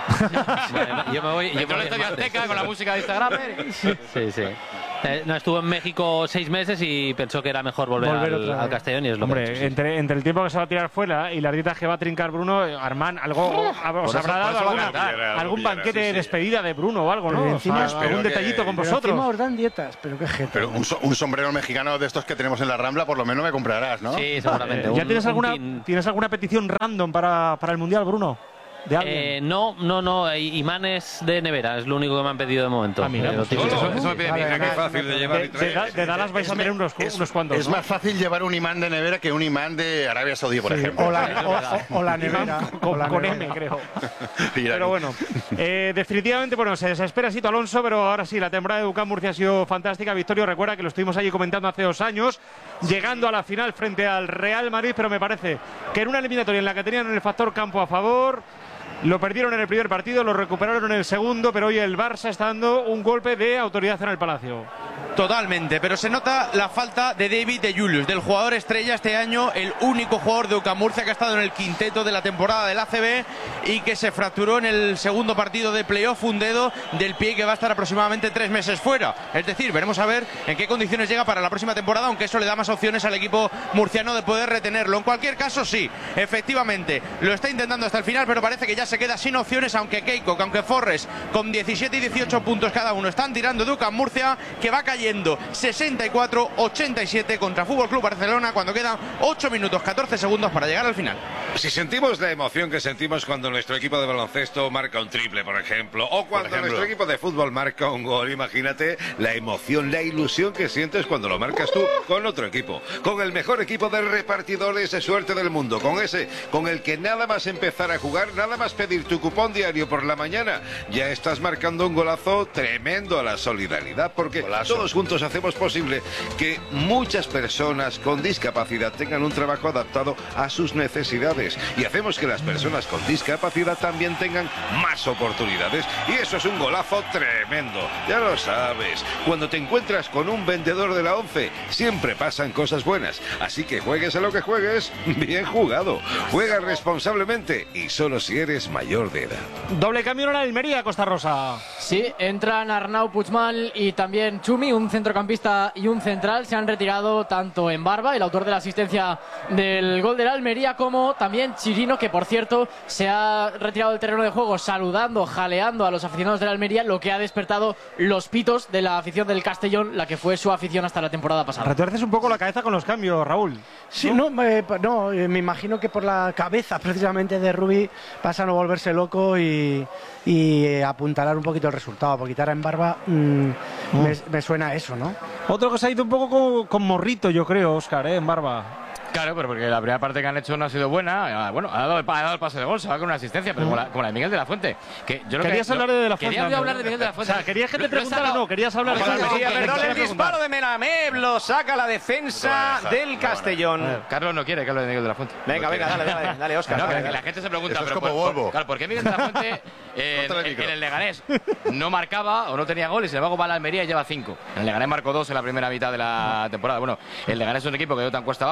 [SPEAKER 9] Bueno, yo me voy. Yo me
[SPEAKER 8] Entró
[SPEAKER 9] voy
[SPEAKER 8] en el Estadio
[SPEAKER 9] el martes.
[SPEAKER 8] Azteca con la música de Instagram.
[SPEAKER 9] Sí, sí. Eh, no, estuvo en México seis meses y pensó que era mejor volver,
[SPEAKER 2] Volver
[SPEAKER 9] al,
[SPEAKER 2] otra vez.
[SPEAKER 9] al Castellón y es lo que ha
[SPEAKER 2] Hombre,
[SPEAKER 9] hecho, sí.
[SPEAKER 2] entre, entre el tiempo que se va a tirar fuera y las dietas que va a trincar Bruno, eh, Armán, algo os
[SPEAKER 1] Por
[SPEAKER 2] habrá
[SPEAKER 1] eso- por
[SPEAKER 2] dado
[SPEAKER 1] eso va a
[SPEAKER 2] alguna-
[SPEAKER 1] cambiar, algo
[SPEAKER 2] algún
[SPEAKER 1] pillará,
[SPEAKER 2] banquete
[SPEAKER 1] sí,
[SPEAKER 2] de
[SPEAKER 1] sí.
[SPEAKER 2] despedida de Bruno o algo,
[SPEAKER 7] Pero
[SPEAKER 2] ¿no?
[SPEAKER 7] encima
[SPEAKER 2] O sea,
[SPEAKER 1] espero
[SPEAKER 2] algún
[SPEAKER 1] que-
[SPEAKER 2] detallito con
[SPEAKER 7] Pero
[SPEAKER 2] vosotros.
[SPEAKER 7] encima os dan dietas, pero qué gente.
[SPEAKER 1] Pero un, so- un sombrero mexicano de estos que tenemos en la Rambla, por lo menos me comprarás, ¿no?
[SPEAKER 9] Sí, seguramente.
[SPEAKER 2] Eh, ¿Ya
[SPEAKER 9] Un-
[SPEAKER 2] tienes
[SPEAKER 9] un
[SPEAKER 2] alguna,
[SPEAKER 9] pin-
[SPEAKER 2] tienes alguna petición random para, para el Mundial, Bruno? ¿De alguien?
[SPEAKER 9] Eh, no, no, no. eh, Imanes de nevera es lo único que me han pedido de momento.
[SPEAKER 2] Ah, mira,
[SPEAKER 9] Eh, lo
[SPEAKER 2] pues
[SPEAKER 9] típico.
[SPEAKER 8] Eso, eso me pide mi hija.
[SPEAKER 17] Qué fácil de llevar y
[SPEAKER 2] de,
[SPEAKER 17] traer.
[SPEAKER 2] de- de Dallas vais a tener unos,
[SPEAKER 1] Es-
[SPEAKER 2] unos cuantos,
[SPEAKER 1] Es
[SPEAKER 2] ¿no?
[SPEAKER 1] más fácil llevar un imán de nevera que un imán de Arabia Saudí, por
[SPEAKER 7] Sí,
[SPEAKER 1] ejemplo.
[SPEAKER 7] o, la, o- o- o la nevera.
[SPEAKER 2] Con,
[SPEAKER 7] o la
[SPEAKER 2] con
[SPEAKER 7] nevera.
[SPEAKER 2] M, creo.
[SPEAKER 1] Mira,
[SPEAKER 2] Pero bueno, eh, definitivamente, bueno, se desespera Sito Alonso, pero ahora sí, la temporada de UCAM Murcia ha sido fantástica. Victorio, recuerda que lo estuvimos allí comentando hace dos años, llegando a la final frente al Real Madrid, pero me parece que en una eliminatoria en la que tenían el factor campo a favor, lo perdieron en el primer partido, lo recuperaron en el segundo, pero hoy el Barça está dando un golpe de autoridad en el Palacio.
[SPEAKER 12] Totalmente, pero se nota la falta de David de Julius, del jugador estrella este año, el único jugador de UCAM Murcia que ha estado en el quinteto de la temporada del A C B y que se fracturó en el segundo partido de playoff un dedo del pie que va a estar aproximadamente tres meses fuera. Es decir, veremos a ver en qué condiciones llega para la próxima temporada, aunque eso le da más opciones al equipo murciano de poder retenerlo. En cualquier caso, sí, efectivamente, lo está intentando hasta el final, pero parece que ya se queda sin opciones, aunque Keiko, aunque Forres, con diecisiete y dieciocho puntos cada uno, están tirando de UCAM Murcia, que va cayendo sesenta y cuatro a ochenta y siete contra Fútbol Club Barcelona cuando quedan ocho minutos catorce segundos para llegar al final.
[SPEAKER 17] Si sentimos la emoción que sentimos cuando nuestro equipo de baloncesto marca un triple, por ejemplo, o cuando
[SPEAKER 1] ejemplo.
[SPEAKER 17] nuestro equipo de fútbol marca un gol, imagínate la emoción, la ilusión que sientes cuando lo marcas tú con otro equipo, con el mejor equipo de repartidores de suerte del mundo, con ese, con el que nada más empezar a jugar, nada más pedir tu cupón diario por la mañana, ya estás marcando un golazo tremendo a la solidaridad, porque
[SPEAKER 1] Golazo.
[SPEAKER 17] todos juntos hacemos posible que muchas personas con discapacidad tengan un trabajo adaptado a sus necesidades y hacemos que las personas con discapacidad también tengan más oportunidades y eso es un golazo tremendo, ya lo sabes, cuando te encuentras con un vendedor de la ONCE siempre pasan cosas buenas, así que juegues a lo que juegues, bien jugado, juega responsablemente y solo si eres mayor de edad.
[SPEAKER 2] Doble cambio en la Almería, Costa Rosa.
[SPEAKER 6] Sí, entran Arnau Puigmal y también Chumi, un centrocampista y un central. Se han retirado tanto en Barba, el autor de la asistencia del gol de la Almería, como también Chirino, que por cierto se ha retirado del terreno de juego saludando, jaleando a los aficionados de la Almería, lo que ha despertado los pitos de la afición del Castellón, la que fue su afición hasta la temporada pasada.
[SPEAKER 2] Retuerces un poco la cabeza con los cambios, Raúl.
[SPEAKER 7] Sí, no, eh, no, eh, me imagino que por la cabeza precisamente de Rubí pasa a no volverse loco y, y eh, apuntalar un poquito el resultado, porque quitar en Barba mm, me, me suena a eso, ¿no?
[SPEAKER 2] Otro que se ha ido un poco con, con morrito, yo creo, Óscar, ¿eh? En Barba.
[SPEAKER 8] Claro, pero porque la primera parte que han hecho no ha sido buena. Bueno, ha dado el, ha dado el pase de gol, se va con una asistencia, pero como la, como la de Miguel de la Fuente. Que yo lo
[SPEAKER 2] Querías
[SPEAKER 8] que,
[SPEAKER 2] hablar de, de la Fuente.
[SPEAKER 8] Quería
[SPEAKER 2] ¿no?
[SPEAKER 8] hablar de Miguel de la Fuente.
[SPEAKER 2] O sea, querías que te
[SPEAKER 8] Lo- lo he
[SPEAKER 2] preguntara o
[SPEAKER 8] sacado.
[SPEAKER 2] no, querías hablar de
[SPEAKER 8] Lo he
[SPEAKER 2] la
[SPEAKER 8] sacado.
[SPEAKER 5] Sí, perdón, el
[SPEAKER 2] Fuente.
[SPEAKER 5] disparo de Menameb lo saca la defensa del Castellón.
[SPEAKER 8] Carlos no quiere que hable de Miguel de la Fuente.
[SPEAKER 5] Venga, venga, dale, dale, dale, Óscar.
[SPEAKER 8] No, que
[SPEAKER 5] dale,
[SPEAKER 8] la,
[SPEAKER 5] dale.
[SPEAKER 8] la gente se pregunta,
[SPEAKER 1] Eso es
[SPEAKER 8] pero
[SPEAKER 1] como
[SPEAKER 8] por,
[SPEAKER 1] Volvo.
[SPEAKER 8] por- claro, ¿por qué Miguel de la Fuente eh,
[SPEAKER 1] Córtale el
[SPEAKER 8] en,
[SPEAKER 1] micro.
[SPEAKER 8] en el Leganés no marcaba o no tenía goles y sin embargo va a la Almería y lleva cinco? En el Leganés marcó dos en la primera mitad de la temporada. Bueno, el Leganés es un equipo que dio tan cuesta abajo que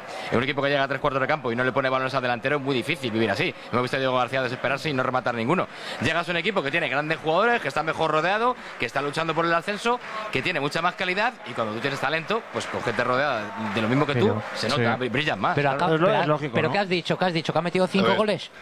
[SPEAKER 8] en un equipo que llega a tres cuartos de campo y no le pone balones al delantero es muy difícil vivir así. Hemos visto a Diego García desesperarse y no rematar ninguno. Llegas a un equipo que tiene grandes jugadores, que está mejor rodeado, que está luchando por el ascenso, que tiene mucha más calidad, y cuando tú tienes talento, pues con gente rodeada de lo mismo que tú, se nota, sí. brillan más.
[SPEAKER 11] Pero, acá,
[SPEAKER 8] claro.
[SPEAKER 11] pero,
[SPEAKER 8] es lógico,
[SPEAKER 11] pero
[SPEAKER 8] ¿no?
[SPEAKER 11] ¿qué has dicho? ¿Qué has dicho? ¿Que ha metido cinco goles?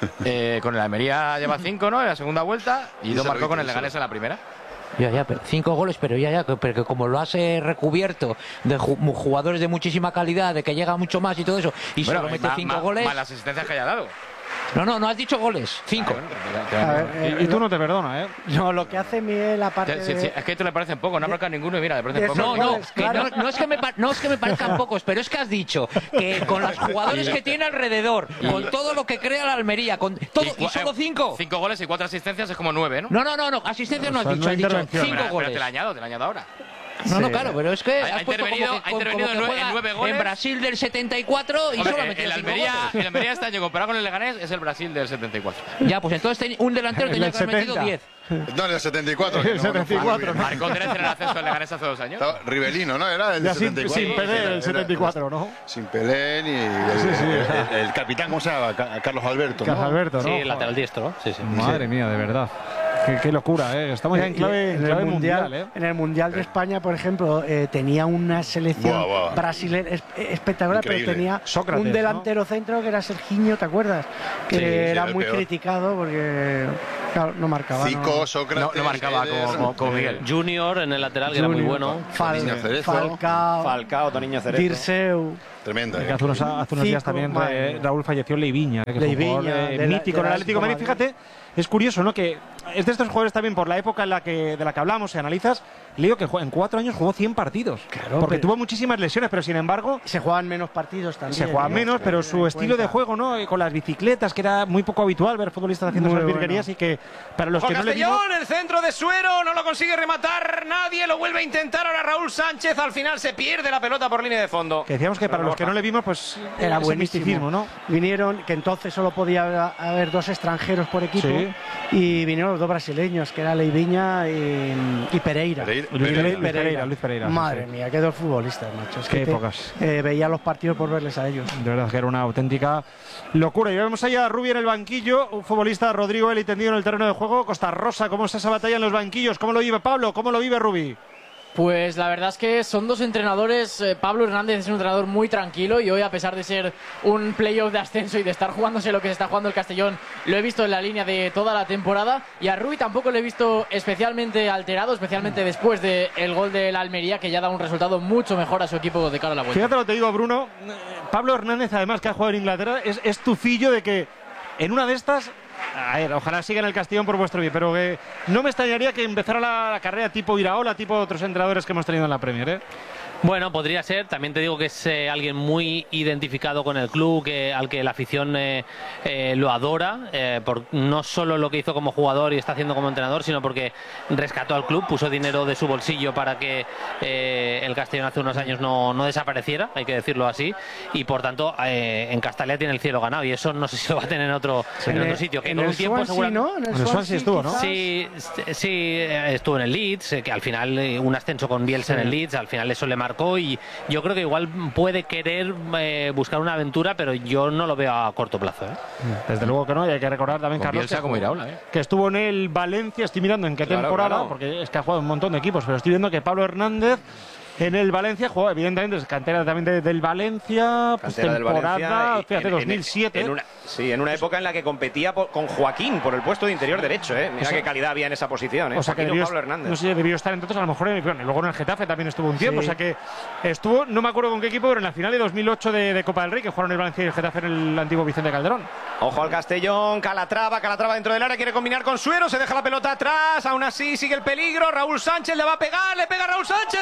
[SPEAKER 8] Eh, con el Almería lleva cinco, ¿no? En la segunda vuelta, y, y dos marcó con el Leganés en la primera.
[SPEAKER 11] Ya, ya, pero cinco goles, pero ya, ya, pero que como lo has eh, recubierto de ju jugadores de muchísima calidad, de que llega mucho más y todo eso, y bueno, solo mete cinco goles.
[SPEAKER 8] Más las asistencias que haya dado.
[SPEAKER 11] No, no, no has dicho goles. Cinco.
[SPEAKER 2] A ver, eh, y tú no te perdonas, ¿eh?
[SPEAKER 7] No, lo que hace Miguel, aparte
[SPEAKER 8] sí, sí,
[SPEAKER 7] de...
[SPEAKER 8] Es que a tú le parecen poco, no ha marcado ninguno y mira, le parecen poco.
[SPEAKER 11] No, no, claro. no, no, es que me, no es que me parezcan pocos, pero es que has dicho que con los jugadores que tiene alrededor, y, con todo lo que crea la Almería, con todo, y, y solo cinco.
[SPEAKER 8] Cinco goles y cuatro asistencias es como nueve, ¿no?
[SPEAKER 11] No, no, no, no asistencias no has dicho, has dicho cinco
[SPEAKER 8] pero,
[SPEAKER 11] goles.
[SPEAKER 8] Pero te la añado, te la añado ahora.
[SPEAKER 11] No, sí. no, claro, pero es que
[SPEAKER 8] ha,
[SPEAKER 11] has
[SPEAKER 8] ha
[SPEAKER 11] puesto
[SPEAKER 8] intervenido,
[SPEAKER 11] como que,
[SPEAKER 8] ha intervenido
[SPEAKER 11] como que
[SPEAKER 8] en, nueve, en nueve goles.
[SPEAKER 11] En Brasil del setenta y cuatro y
[SPEAKER 8] Hombre,
[SPEAKER 11] solo ha metido
[SPEAKER 8] el
[SPEAKER 11] cinco
[SPEAKER 8] Almería,
[SPEAKER 11] goles.
[SPEAKER 8] el Almería este año comparado con el Leganés es el Brasil del setenta y cuatro.
[SPEAKER 11] Ya, pues entonces un delantero tenía que haber metido diez.
[SPEAKER 1] No, en el setenta y cuatro.
[SPEAKER 2] El setenta y cuatro.
[SPEAKER 8] No, marcó tres en el ascenso del Leganés hace dos años.
[SPEAKER 1] Estaba Rivelino, ¿no? Era el
[SPEAKER 2] ya
[SPEAKER 1] setenta y cuatro.
[SPEAKER 2] Sin, sin Pelé, el setenta y cuatro, ¿no?
[SPEAKER 1] Sin Pelé ni el, sí, sí. El, el, el capitán, ¿cómo se llama? Carlos Alberto, ¿no?
[SPEAKER 2] Carlos Alberto, ¿no?
[SPEAKER 9] Sí, el lateral diestro, sí, sí.
[SPEAKER 2] Madre
[SPEAKER 9] sí.
[SPEAKER 2] mía, de verdad. Qué, qué locura, ¿eh? Estamos ya en clave, en clave
[SPEAKER 7] el mundial,
[SPEAKER 2] mundial, ¿eh?
[SPEAKER 7] En el Mundial de España, por ejemplo, eh, tenía una selección
[SPEAKER 1] buah, buah.
[SPEAKER 7] brasileña es, espectacular,
[SPEAKER 1] Increíble.
[SPEAKER 7] pero tenía
[SPEAKER 2] Sócrates,
[SPEAKER 7] un delantero ¿no? centro que era Serginho, ¿te acuerdas? Que
[SPEAKER 1] sí,
[SPEAKER 7] era
[SPEAKER 1] sí,
[SPEAKER 7] muy
[SPEAKER 1] peor.
[SPEAKER 7] criticado porque claro, no marcaba.
[SPEAKER 1] Zico,
[SPEAKER 7] no,
[SPEAKER 1] Sócrates,
[SPEAKER 8] no, no marcaba
[SPEAKER 1] Eder,
[SPEAKER 8] como, como Miguel.
[SPEAKER 9] Junior en el lateral, que
[SPEAKER 7] Junior,
[SPEAKER 9] era muy bueno.
[SPEAKER 7] Fal,
[SPEAKER 1] Cerezo.
[SPEAKER 7] Falcao,
[SPEAKER 14] Falcao, Toniño Cerezo.
[SPEAKER 7] Dirceu.
[SPEAKER 1] Tremendo.
[SPEAKER 2] Que hace unos, hace unos
[SPEAKER 7] Cinco,
[SPEAKER 2] días también
[SPEAKER 7] madre.
[SPEAKER 2] eh, Raúl falleció
[SPEAKER 7] Leiviña,
[SPEAKER 2] Leiviña, que fue un jugador, eh,
[SPEAKER 7] de la-
[SPEAKER 2] mítico
[SPEAKER 7] de
[SPEAKER 2] en el
[SPEAKER 7] la
[SPEAKER 2] Atlético de Madrid.
[SPEAKER 7] Atlético de
[SPEAKER 2] Fíjate, es curioso, ¿no? Que es de estos jugadores también por la época en la que, de la que hablamos, si analizas, le digo que jue- en cuatro años jugó cien partidos.
[SPEAKER 7] Claro,
[SPEAKER 2] porque
[SPEAKER 7] pero-
[SPEAKER 2] tuvo muchísimas lesiones, pero sin embargo
[SPEAKER 7] Se juegan menos partidos también.
[SPEAKER 2] se jugaban
[SPEAKER 7] ¿no?
[SPEAKER 2] menos, pero su
[SPEAKER 7] Ten en
[SPEAKER 2] estilo de
[SPEAKER 7] cuenta.
[SPEAKER 2] juego, ¿no? Y con las bicicletas, que era muy poco habitual ver futbolistas haciendo
[SPEAKER 7] Muy
[SPEAKER 2] esas
[SPEAKER 7] bueno.
[SPEAKER 2] virguerías, y que para los
[SPEAKER 5] Con
[SPEAKER 2] que no le vimos,
[SPEAKER 5] Castellón, el centro de Suero, no lo consigue rematar nadie, lo vuelve a intentar ahora Raúl Sánchez, al final se pierde la pelota por línea de fondo.
[SPEAKER 2] que decíamos que para los que no le vimos, pues
[SPEAKER 7] Era
[SPEAKER 2] ese
[SPEAKER 7] buenísimo.
[SPEAKER 2] misticismo, ¿no?
[SPEAKER 7] Vinieron, que entonces solo podía haber dos extranjeros por equipo,
[SPEAKER 2] Sí.
[SPEAKER 7] y vinieron los dos brasileños, que era Leiviña y, y Pereira.
[SPEAKER 1] Pereira.
[SPEAKER 2] Luis
[SPEAKER 1] Pereira.
[SPEAKER 2] Pereira, Luis Pereira, Luis Pereira, sí,
[SPEAKER 7] Madre
[SPEAKER 2] sí.
[SPEAKER 7] mía, qué dos futbolistas, macho. Es
[SPEAKER 2] Qué
[SPEAKER 7] que te-
[SPEAKER 2] épocas.
[SPEAKER 7] eh, veía los partidos por verles a ellos.
[SPEAKER 2] De verdad que era una auténtica locura. Y vemos allá a Rubi en el banquillo, un futbolista, Rodrigo Eli, tendido en el terreno de juego. Costa Rosa, ¿cómo está esa batalla en los banquillos? ¿Cómo lo vive Pablo? ¿Cómo lo vive Rubi?
[SPEAKER 6] Pues la verdad es que son dos entrenadores. eh, Pablo Hernández es un entrenador muy tranquilo y hoy, a pesar de ser un playoff de ascenso y de estar jugándose lo que se está jugando el Castellón, lo he visto en la línea de toda la temporada. Y a Rui tampoco le he visto especialmente alterado, especialmente después del gol del Almería, que ya da un resultado mucho mejor a su equipo de cara a la vuelta.
[SPEAKER 2] Fíjate lo que te digo, Bruno. eh, Pablo Hernández, además, que ha jugado en Inglaterra, es, es tufillo de que en una de estas... A ver, ojalá siga en el Castellón por vuestro bien, pero que no me extrañaría que empezara la, la carrera tipo Iraola, tipo otros entrenadores que hemos tenido en la Premier, ¿eh?
[SPEAKER 9] Bueno, podría ser. También te digo que es eh, alguien muy identificado con el club, que, al que la afición eh, eh, lo adora, eh, por no solo lo que hizo como jugador y está haciendo como entrenador, sino porque rescató al club, puso dinero de su bolsillo para que eh, el Castellón hace unos años no, no desapareciera, hay que decirlo así, y por tanto eh, en Castalia tiene el cielo ganado, y eso no sé si lo va a tener en otro,
[SPEAKER 7] Sí.
[SPEAKER 9] en
[SPEAKER 7] En
[SPEAKER 9] otro
[SPEAKER 7] el-
[SPEAKER 9] sitio. Que
[SPEAKER 7] en
[SPEAKER 9] con
[SPEAKER 7] el
[SPEAKER 9] un tiempo
[SPEAKER 7] Swansea,
[SPEAKER 9] seguramente-
[SPEAKER 7] ¿no? En el
[SPEAKER 2] En el Swansea
[SPEAKER 7] Swansea
[SPEAKER 2] estuvo, ¿no?
[SPEAKER 7] quizás.
[SPEAKER 9] Sí, sí, eh, estuvo en el Leeds, eh, que al final eh, un ascenso con Bielsa en el Leeds, al final eso le marcó, y yo creo que igual puede querer eh, buscar una aventura, pero yo no lo veo a corto plazo, ¿eh?
[SPEAKER 2] Desde luego que no, y hay que recordar también,
[SPEAKER 8] Con
[SPEAKER 2] Carlos,
[SPEAKER 8] Bielsa
[SPEAKER 2] que,
[SPEAKER 8] como
[SPEAKER 2] jugó-
[SPEAKER 8] Iraola, ¿eh?
[SPEAKER 2] que estuvo en el Valencia. Estoy mirando en qué
[SPEAKER 8] Claro,
[SPEAKER 2] temporada,
[SPEAKER 8] claro.
[SPEAKER 2] porque es que ha jugado un montón de equipos, pero estoy viendo que Pablo Hernández en el Valencia jugó, evidentemente, es cantera también de- del Valencia, pues,
[SPEAKER 14] Cantera del
[SPEAKER 2] temporada,
[SPEAKER 14] Valencia y
[SPEAKER 2] fíjate,
[SPEAKER 14] en- en-
[SPEAKER 2] dos mil siete.
[SPEAKER 14] en una- sí, en una época en la que competía por- con Joaquín por el puesto de interior derecho, ¿eh? Mira
[SPEAKER 2] O sea-
[SPEAKER 14] qué calidad había en esa posición, ¿eh?
[SPEAKER 2] O sea que
[SPEAKER 14] Joaquín o
[SPEAKER 2] debió,
[SPEAKER 14] Pablo Hernández.
[SPEAKER 2] no sé, debió estar entonces a lo mejor en, bueno, y luego en el Getafe también estuvo un tiempo.
[SPEAKER 7] Sí.
[SPEAKER 2] O sea que estuvo, no me acuerdo con qué equipo, pero en la final de dos mil ocho de, de Copa del Rey, que jugaron el Valencia y el Getafe en el antiguo Vicente Calderón.
[SPEAKER 5] Ojo al Castellón, Calatrava, Calatrava dentro del área, quiere combinar con Suero, se deja la pelota atrás, aún así sigue el peligro, Raúl Sánchez le va a pegar, le pega Raúl Sánchez,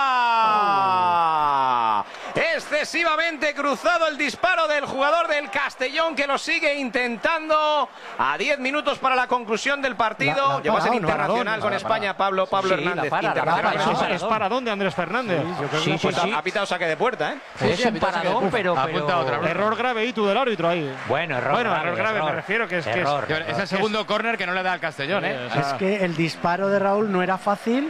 [SPEAKER 5] fuera. Excesivamente cruzado el disparo del jugador del Castellón, que lo sigue intentando a diez minutos para la conclusión del partido.
[SPEAKER 7] La- la
[SPEAKER 5] Llegó a ser
[SPEAKER 7] parado, ¿no?
[SPEAKER 5] internacional
[SPEAKER 2] Paradón,
[SPEAKER 5] con
[SPEAKER 2] la
[SPEAKER 5] España, Pablo, Pablo
[SPEAKER 11] Sí, la
[SPEAKER 5] Hernández.
[SPEAKER 11] para, la
[SPEAKER 5] internacional
[SPEAKER 11] para,
[SPEAKER 5] con
[SPEAKER 11] la
[SPEAKER 5] España.
[SPEAKER 2] Es para dónde, Andrés Fernández.
[SPEAKER 11] Sí, sí, sí.
[SPEAKER 5] Ha pitado saque de puerta, ¿eh?
[SPEAKER 11] Es un paradón, pero...
[SPEAKER 8] Ha apuntado
[SPEAKER 11] pero-
[SPEAKER 8] otra vez.
[SPEAKER 2] Error grave y tú del árbitro ahí.
[SPEAKER 11] Bueno, error
[SPEAKER 2] Bueno,
[SPEAKER 11] grave,
[SPEAKER 2] error grave,
[SPEAKER 11] error.
[SPEAKER 2] me refiero que es que es-
[SPEAKER 11] Error.
[SPEAKER 8] Es el segundo córner que no le da al Castellón, ¿eh?
[SPEAKER 2] Sí,
[SPEAKER 7] Es que el disparo de Raúl no era fácil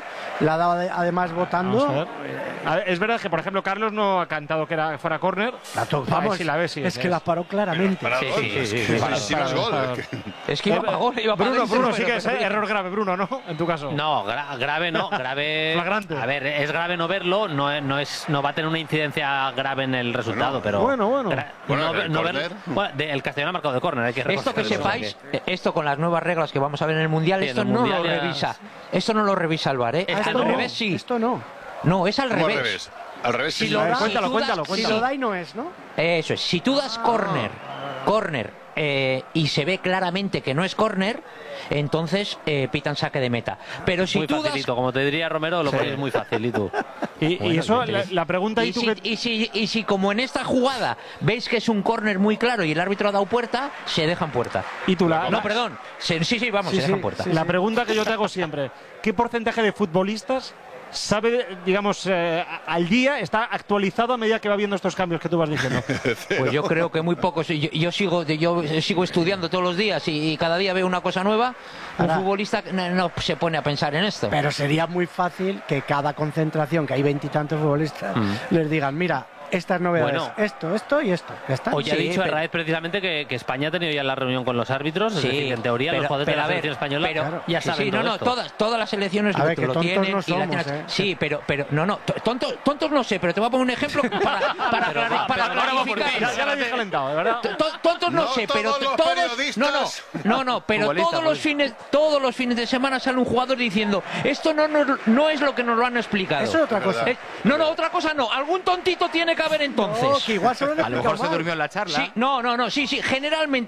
[SPEAKER 7] La ha dado ade- además votando.
[SPEAKER 2] Vamos a ver. A ver, es verdad que, por ejemplo, Carlos no ha cantado que era fuera córner.
[SPEAKER 7] La to- vamos,
[SPEAKER 2] sí la ves, sí,
[SPEAKER 7] es que la paró claramente.
[SPEAKER 2] Sí, sí, sí, sí, sí,
[SPEAKER 1] Para- si no es gol.
[SPEAKER 11] Es que iba para gol, iba para
[SPEAKER 2] Bruno,
[SPEAKER 11] dentro,
[SPEAKER 2] Bruno, sí
[SPEAKER 11] pero-
[SPEAKER 2] que es eh, error grave, Bruno, ¿no? En tu caso.
[SPEAKER 9] No, gra- grave no, grave.
[SPEAKER 2] Flagrante.
[SPEAKER 9] A ver, es grave no verlo, no, es- no es, no va a tener una incidencia grave en el resultado, pero.
[SPEAKER 2] bueno, bueno.
[SPEAKER 9] gra-
[SPEAKER 1] Bueno,
[SPEAKER 9] no,
[SPEAKER 1] en el
[SPEAKER 9] no ver-
[SPEAKER 1] córner.
[SPEAKER 9] bueno, de- el Castellón ha marcado de córner, hay que
[SPEAKER 11] Esto que
[SPEAKER 9] reconocerlo,
[SPEAKER 11] sepáis,
[SPEAKER 9] o sea que-
[SPEAKER 11] esto con las nuevas reglas que vamos a ver en el Mundial,
[SPEAKER 9] Sí, en
[SPEAKER 11] esto
[SPEAKER 9] el
[SPEAKER 11] no
[SPEAKER 9] Mundial
[SPEAKER 11] lo
[SPEAKER 9] ya-
[SPEAKER 11] revisa. Esto no lo revisa el V A R, ¿eh?
[SPEAKER 9] Es
[SPEAKER 11] Al
[SPEAKER 9] que no.
[SPEAKER 11] revés sí.
[SPEAKER 7] Esto no.
[SPEAKER 11] No, es al
[SPEAKER 1] ¿Cómo al
[SPEAKER 11] revés.
[SPEAKER 1] revés? Al revés,
[SPEAKER 11] Si
[SPEAKER 1] sí.
[SPEAKER 11] lo
[SPEAKER 7] A ver,
[SPEAKER 11] das-
[SPEAKER 2] cuéntalo,
[SPEAKER 11] si tú
[SPEAKER 2] cuéntalo,
[SPEAKER 11] das-
[SPEAKER 7] Si
[SPEAKER 2] cuéntalo.
[SPEAKER 7] lo da y no es, ¿no?
[SPEAKER 11] Eso es, si tú das córner, córner, eh, y se ve claramente que no es córner, entonces eh, pitan saque de meta. Pero si
[SPEAKER 9] muy
[SPEAKER 11] tú das
[SPEAKER 9] facilito, como te diría Romero, lo
[SPEAKER 2] Sí.
[SPEAKER 9] pones muy facilito.
[SPEAKER 2] Y, y
[SPEAKER 9] Bueno,
[SPEAKER 2] eso,
[SPEAKER 9] ¿qué
[SPEAKER 2] la,
[SPEAKER 9] quieres?
[SPEAKER 2] la pregunta
[SPEAKER 11] Y
[SPEAKER 2] y tú
[SPEAKER 11] si,
[SPEAKER 2] que...
[SPEAKER 11] y, si, y si como en esta jugada veis que es un córner muy claro y el árbitro ha dado puerta, se dejan puerta.
[SPEAKER 2] Y tú la,
[SPEAKER 11] No,
[SPEAKER 2] la-
[SPEAKER 11] perdón. Se- sí, sí, vamos,
[SPEAKER 7] Sí,
[SPEAKER 11] se dejan
[SPEAKER 7] sí,
[SPEAKER 11] puerta.
[SPEAKER 7] sí.
[SPEAKER 2] la pregunta que yo te hago siempre, ¿qué porcentaje de futbolistas sabe, digamos, eh, al día, está actualizado a medida que va viendo estos cambios que tú vas diciendo?
[SPEAKER 11] Pues yo creo que muy pocos. Yo, yo sigo yo sigo estudiando todos los días y, y cada día veo una cosa nueva. Un
[SPEAKER 7] Ahora-
[SPEAKER 11] futbolista no, no se pone a pensar en esto.
[SPEAKER 7] Pero sería muy fácil que cada concentración, que hay veintitantos futbolistas,
[SPEAKER 9] Mm.
[SPEAKER 7] les digan, mira, estas novedades,
[SPEAKER 9] Bueno.
[SPEAKER 7] esto, esto y esto. Ya está.
[SPEAKER 9] Hoy ha
[SPEAKER 11] Sí,
[SPEAKER 9] dicho
[SPEAKER 11] pero-
[SPEAKER 9] Herráez precisamente que, que España ha tenido ya la reunión con los árbitros, es
[SPEAKER 11] Sí,
[SPEAKER 9] decir, que en teoría los
[SPEAKER 11] pero-
[SPEAKER 9] jugadores de
[SPEAKER 11] pero
[SPEAKER 9] la
[SPEAKER 11] a ver,
[SPEAKER 9] selección española
[SPEAKER 11] pero-
[SPEAKER 9] ya
[SPEAKER 11] sí,
[SPEAKER 9] saben
[SPEAKER 11] sí, no,
[SPEAKER 9] todo
[SPEAKER 11] no,
[SPEAKER 9] esto.
[SPEAKER 11] todas, todas las selecciones
[SPEAKER 7] A
[SPEAKER 11] lo,
[SPEAKER 7] ver, que
[SPEAKER 11] lo
[SPEAKER 7] tontos
[SPEAKER 11] tienen
[SPEAKER 7] no
[SPEAKER 11] y la
[SPEAKER 7] somos,
[SPEAKER 11] tienen-
[SPEAKER 7] ¿eh?
[SPEAKER 11] Sí, pero, pero no, no, t- tontos, tontos no sé, pero te voy a poner un ejemplo para, para,
[SPEAKER 9] Pero
[SPEAKER 11] clari-
[SPEAKER 9] va,
[SPEAKER 11] para
[SPEAKER 9] pero ahora va por ti.
[SPEAKER 11] clarificar.
[SPEAKER 2] Ya, ya lo habéis calentado, ¿de verdad?
[SPEAKER 11] T- to- Tontos no,
[SPEAKER 1] No
[SPEAKER 11] sé, pero
[SPEAKER 1] todos los
[SPEAKER 11] todos,
[SPEAKER 1] periodistas.
[SPEAKER 11] no, no, no, no, pero
[SPEAKER 9] Futbolista,
[SPEAKER 11] todos los fines, todos los fines de semana sale un jugador diciendo esto no, no, no es lo que nos lo han explicado.
[SPEAKER 7] Eso es otra cosa.
[SPEAKER 11] Eh, no, no, otra cosa no. Algún tontito tiene que haber entonces.
[SPEAKER 7] No, que igual se lo han
[SPEAKER 8] A lo mejor
[SPEAKER 7] explicado
[SPEAKER 8] se
[SPEAKER 7] mal.
[SPEAKER 8] durmió en la charla.
[SPEAKER 11] Sí, no, no, no, sí, sí. Generalmente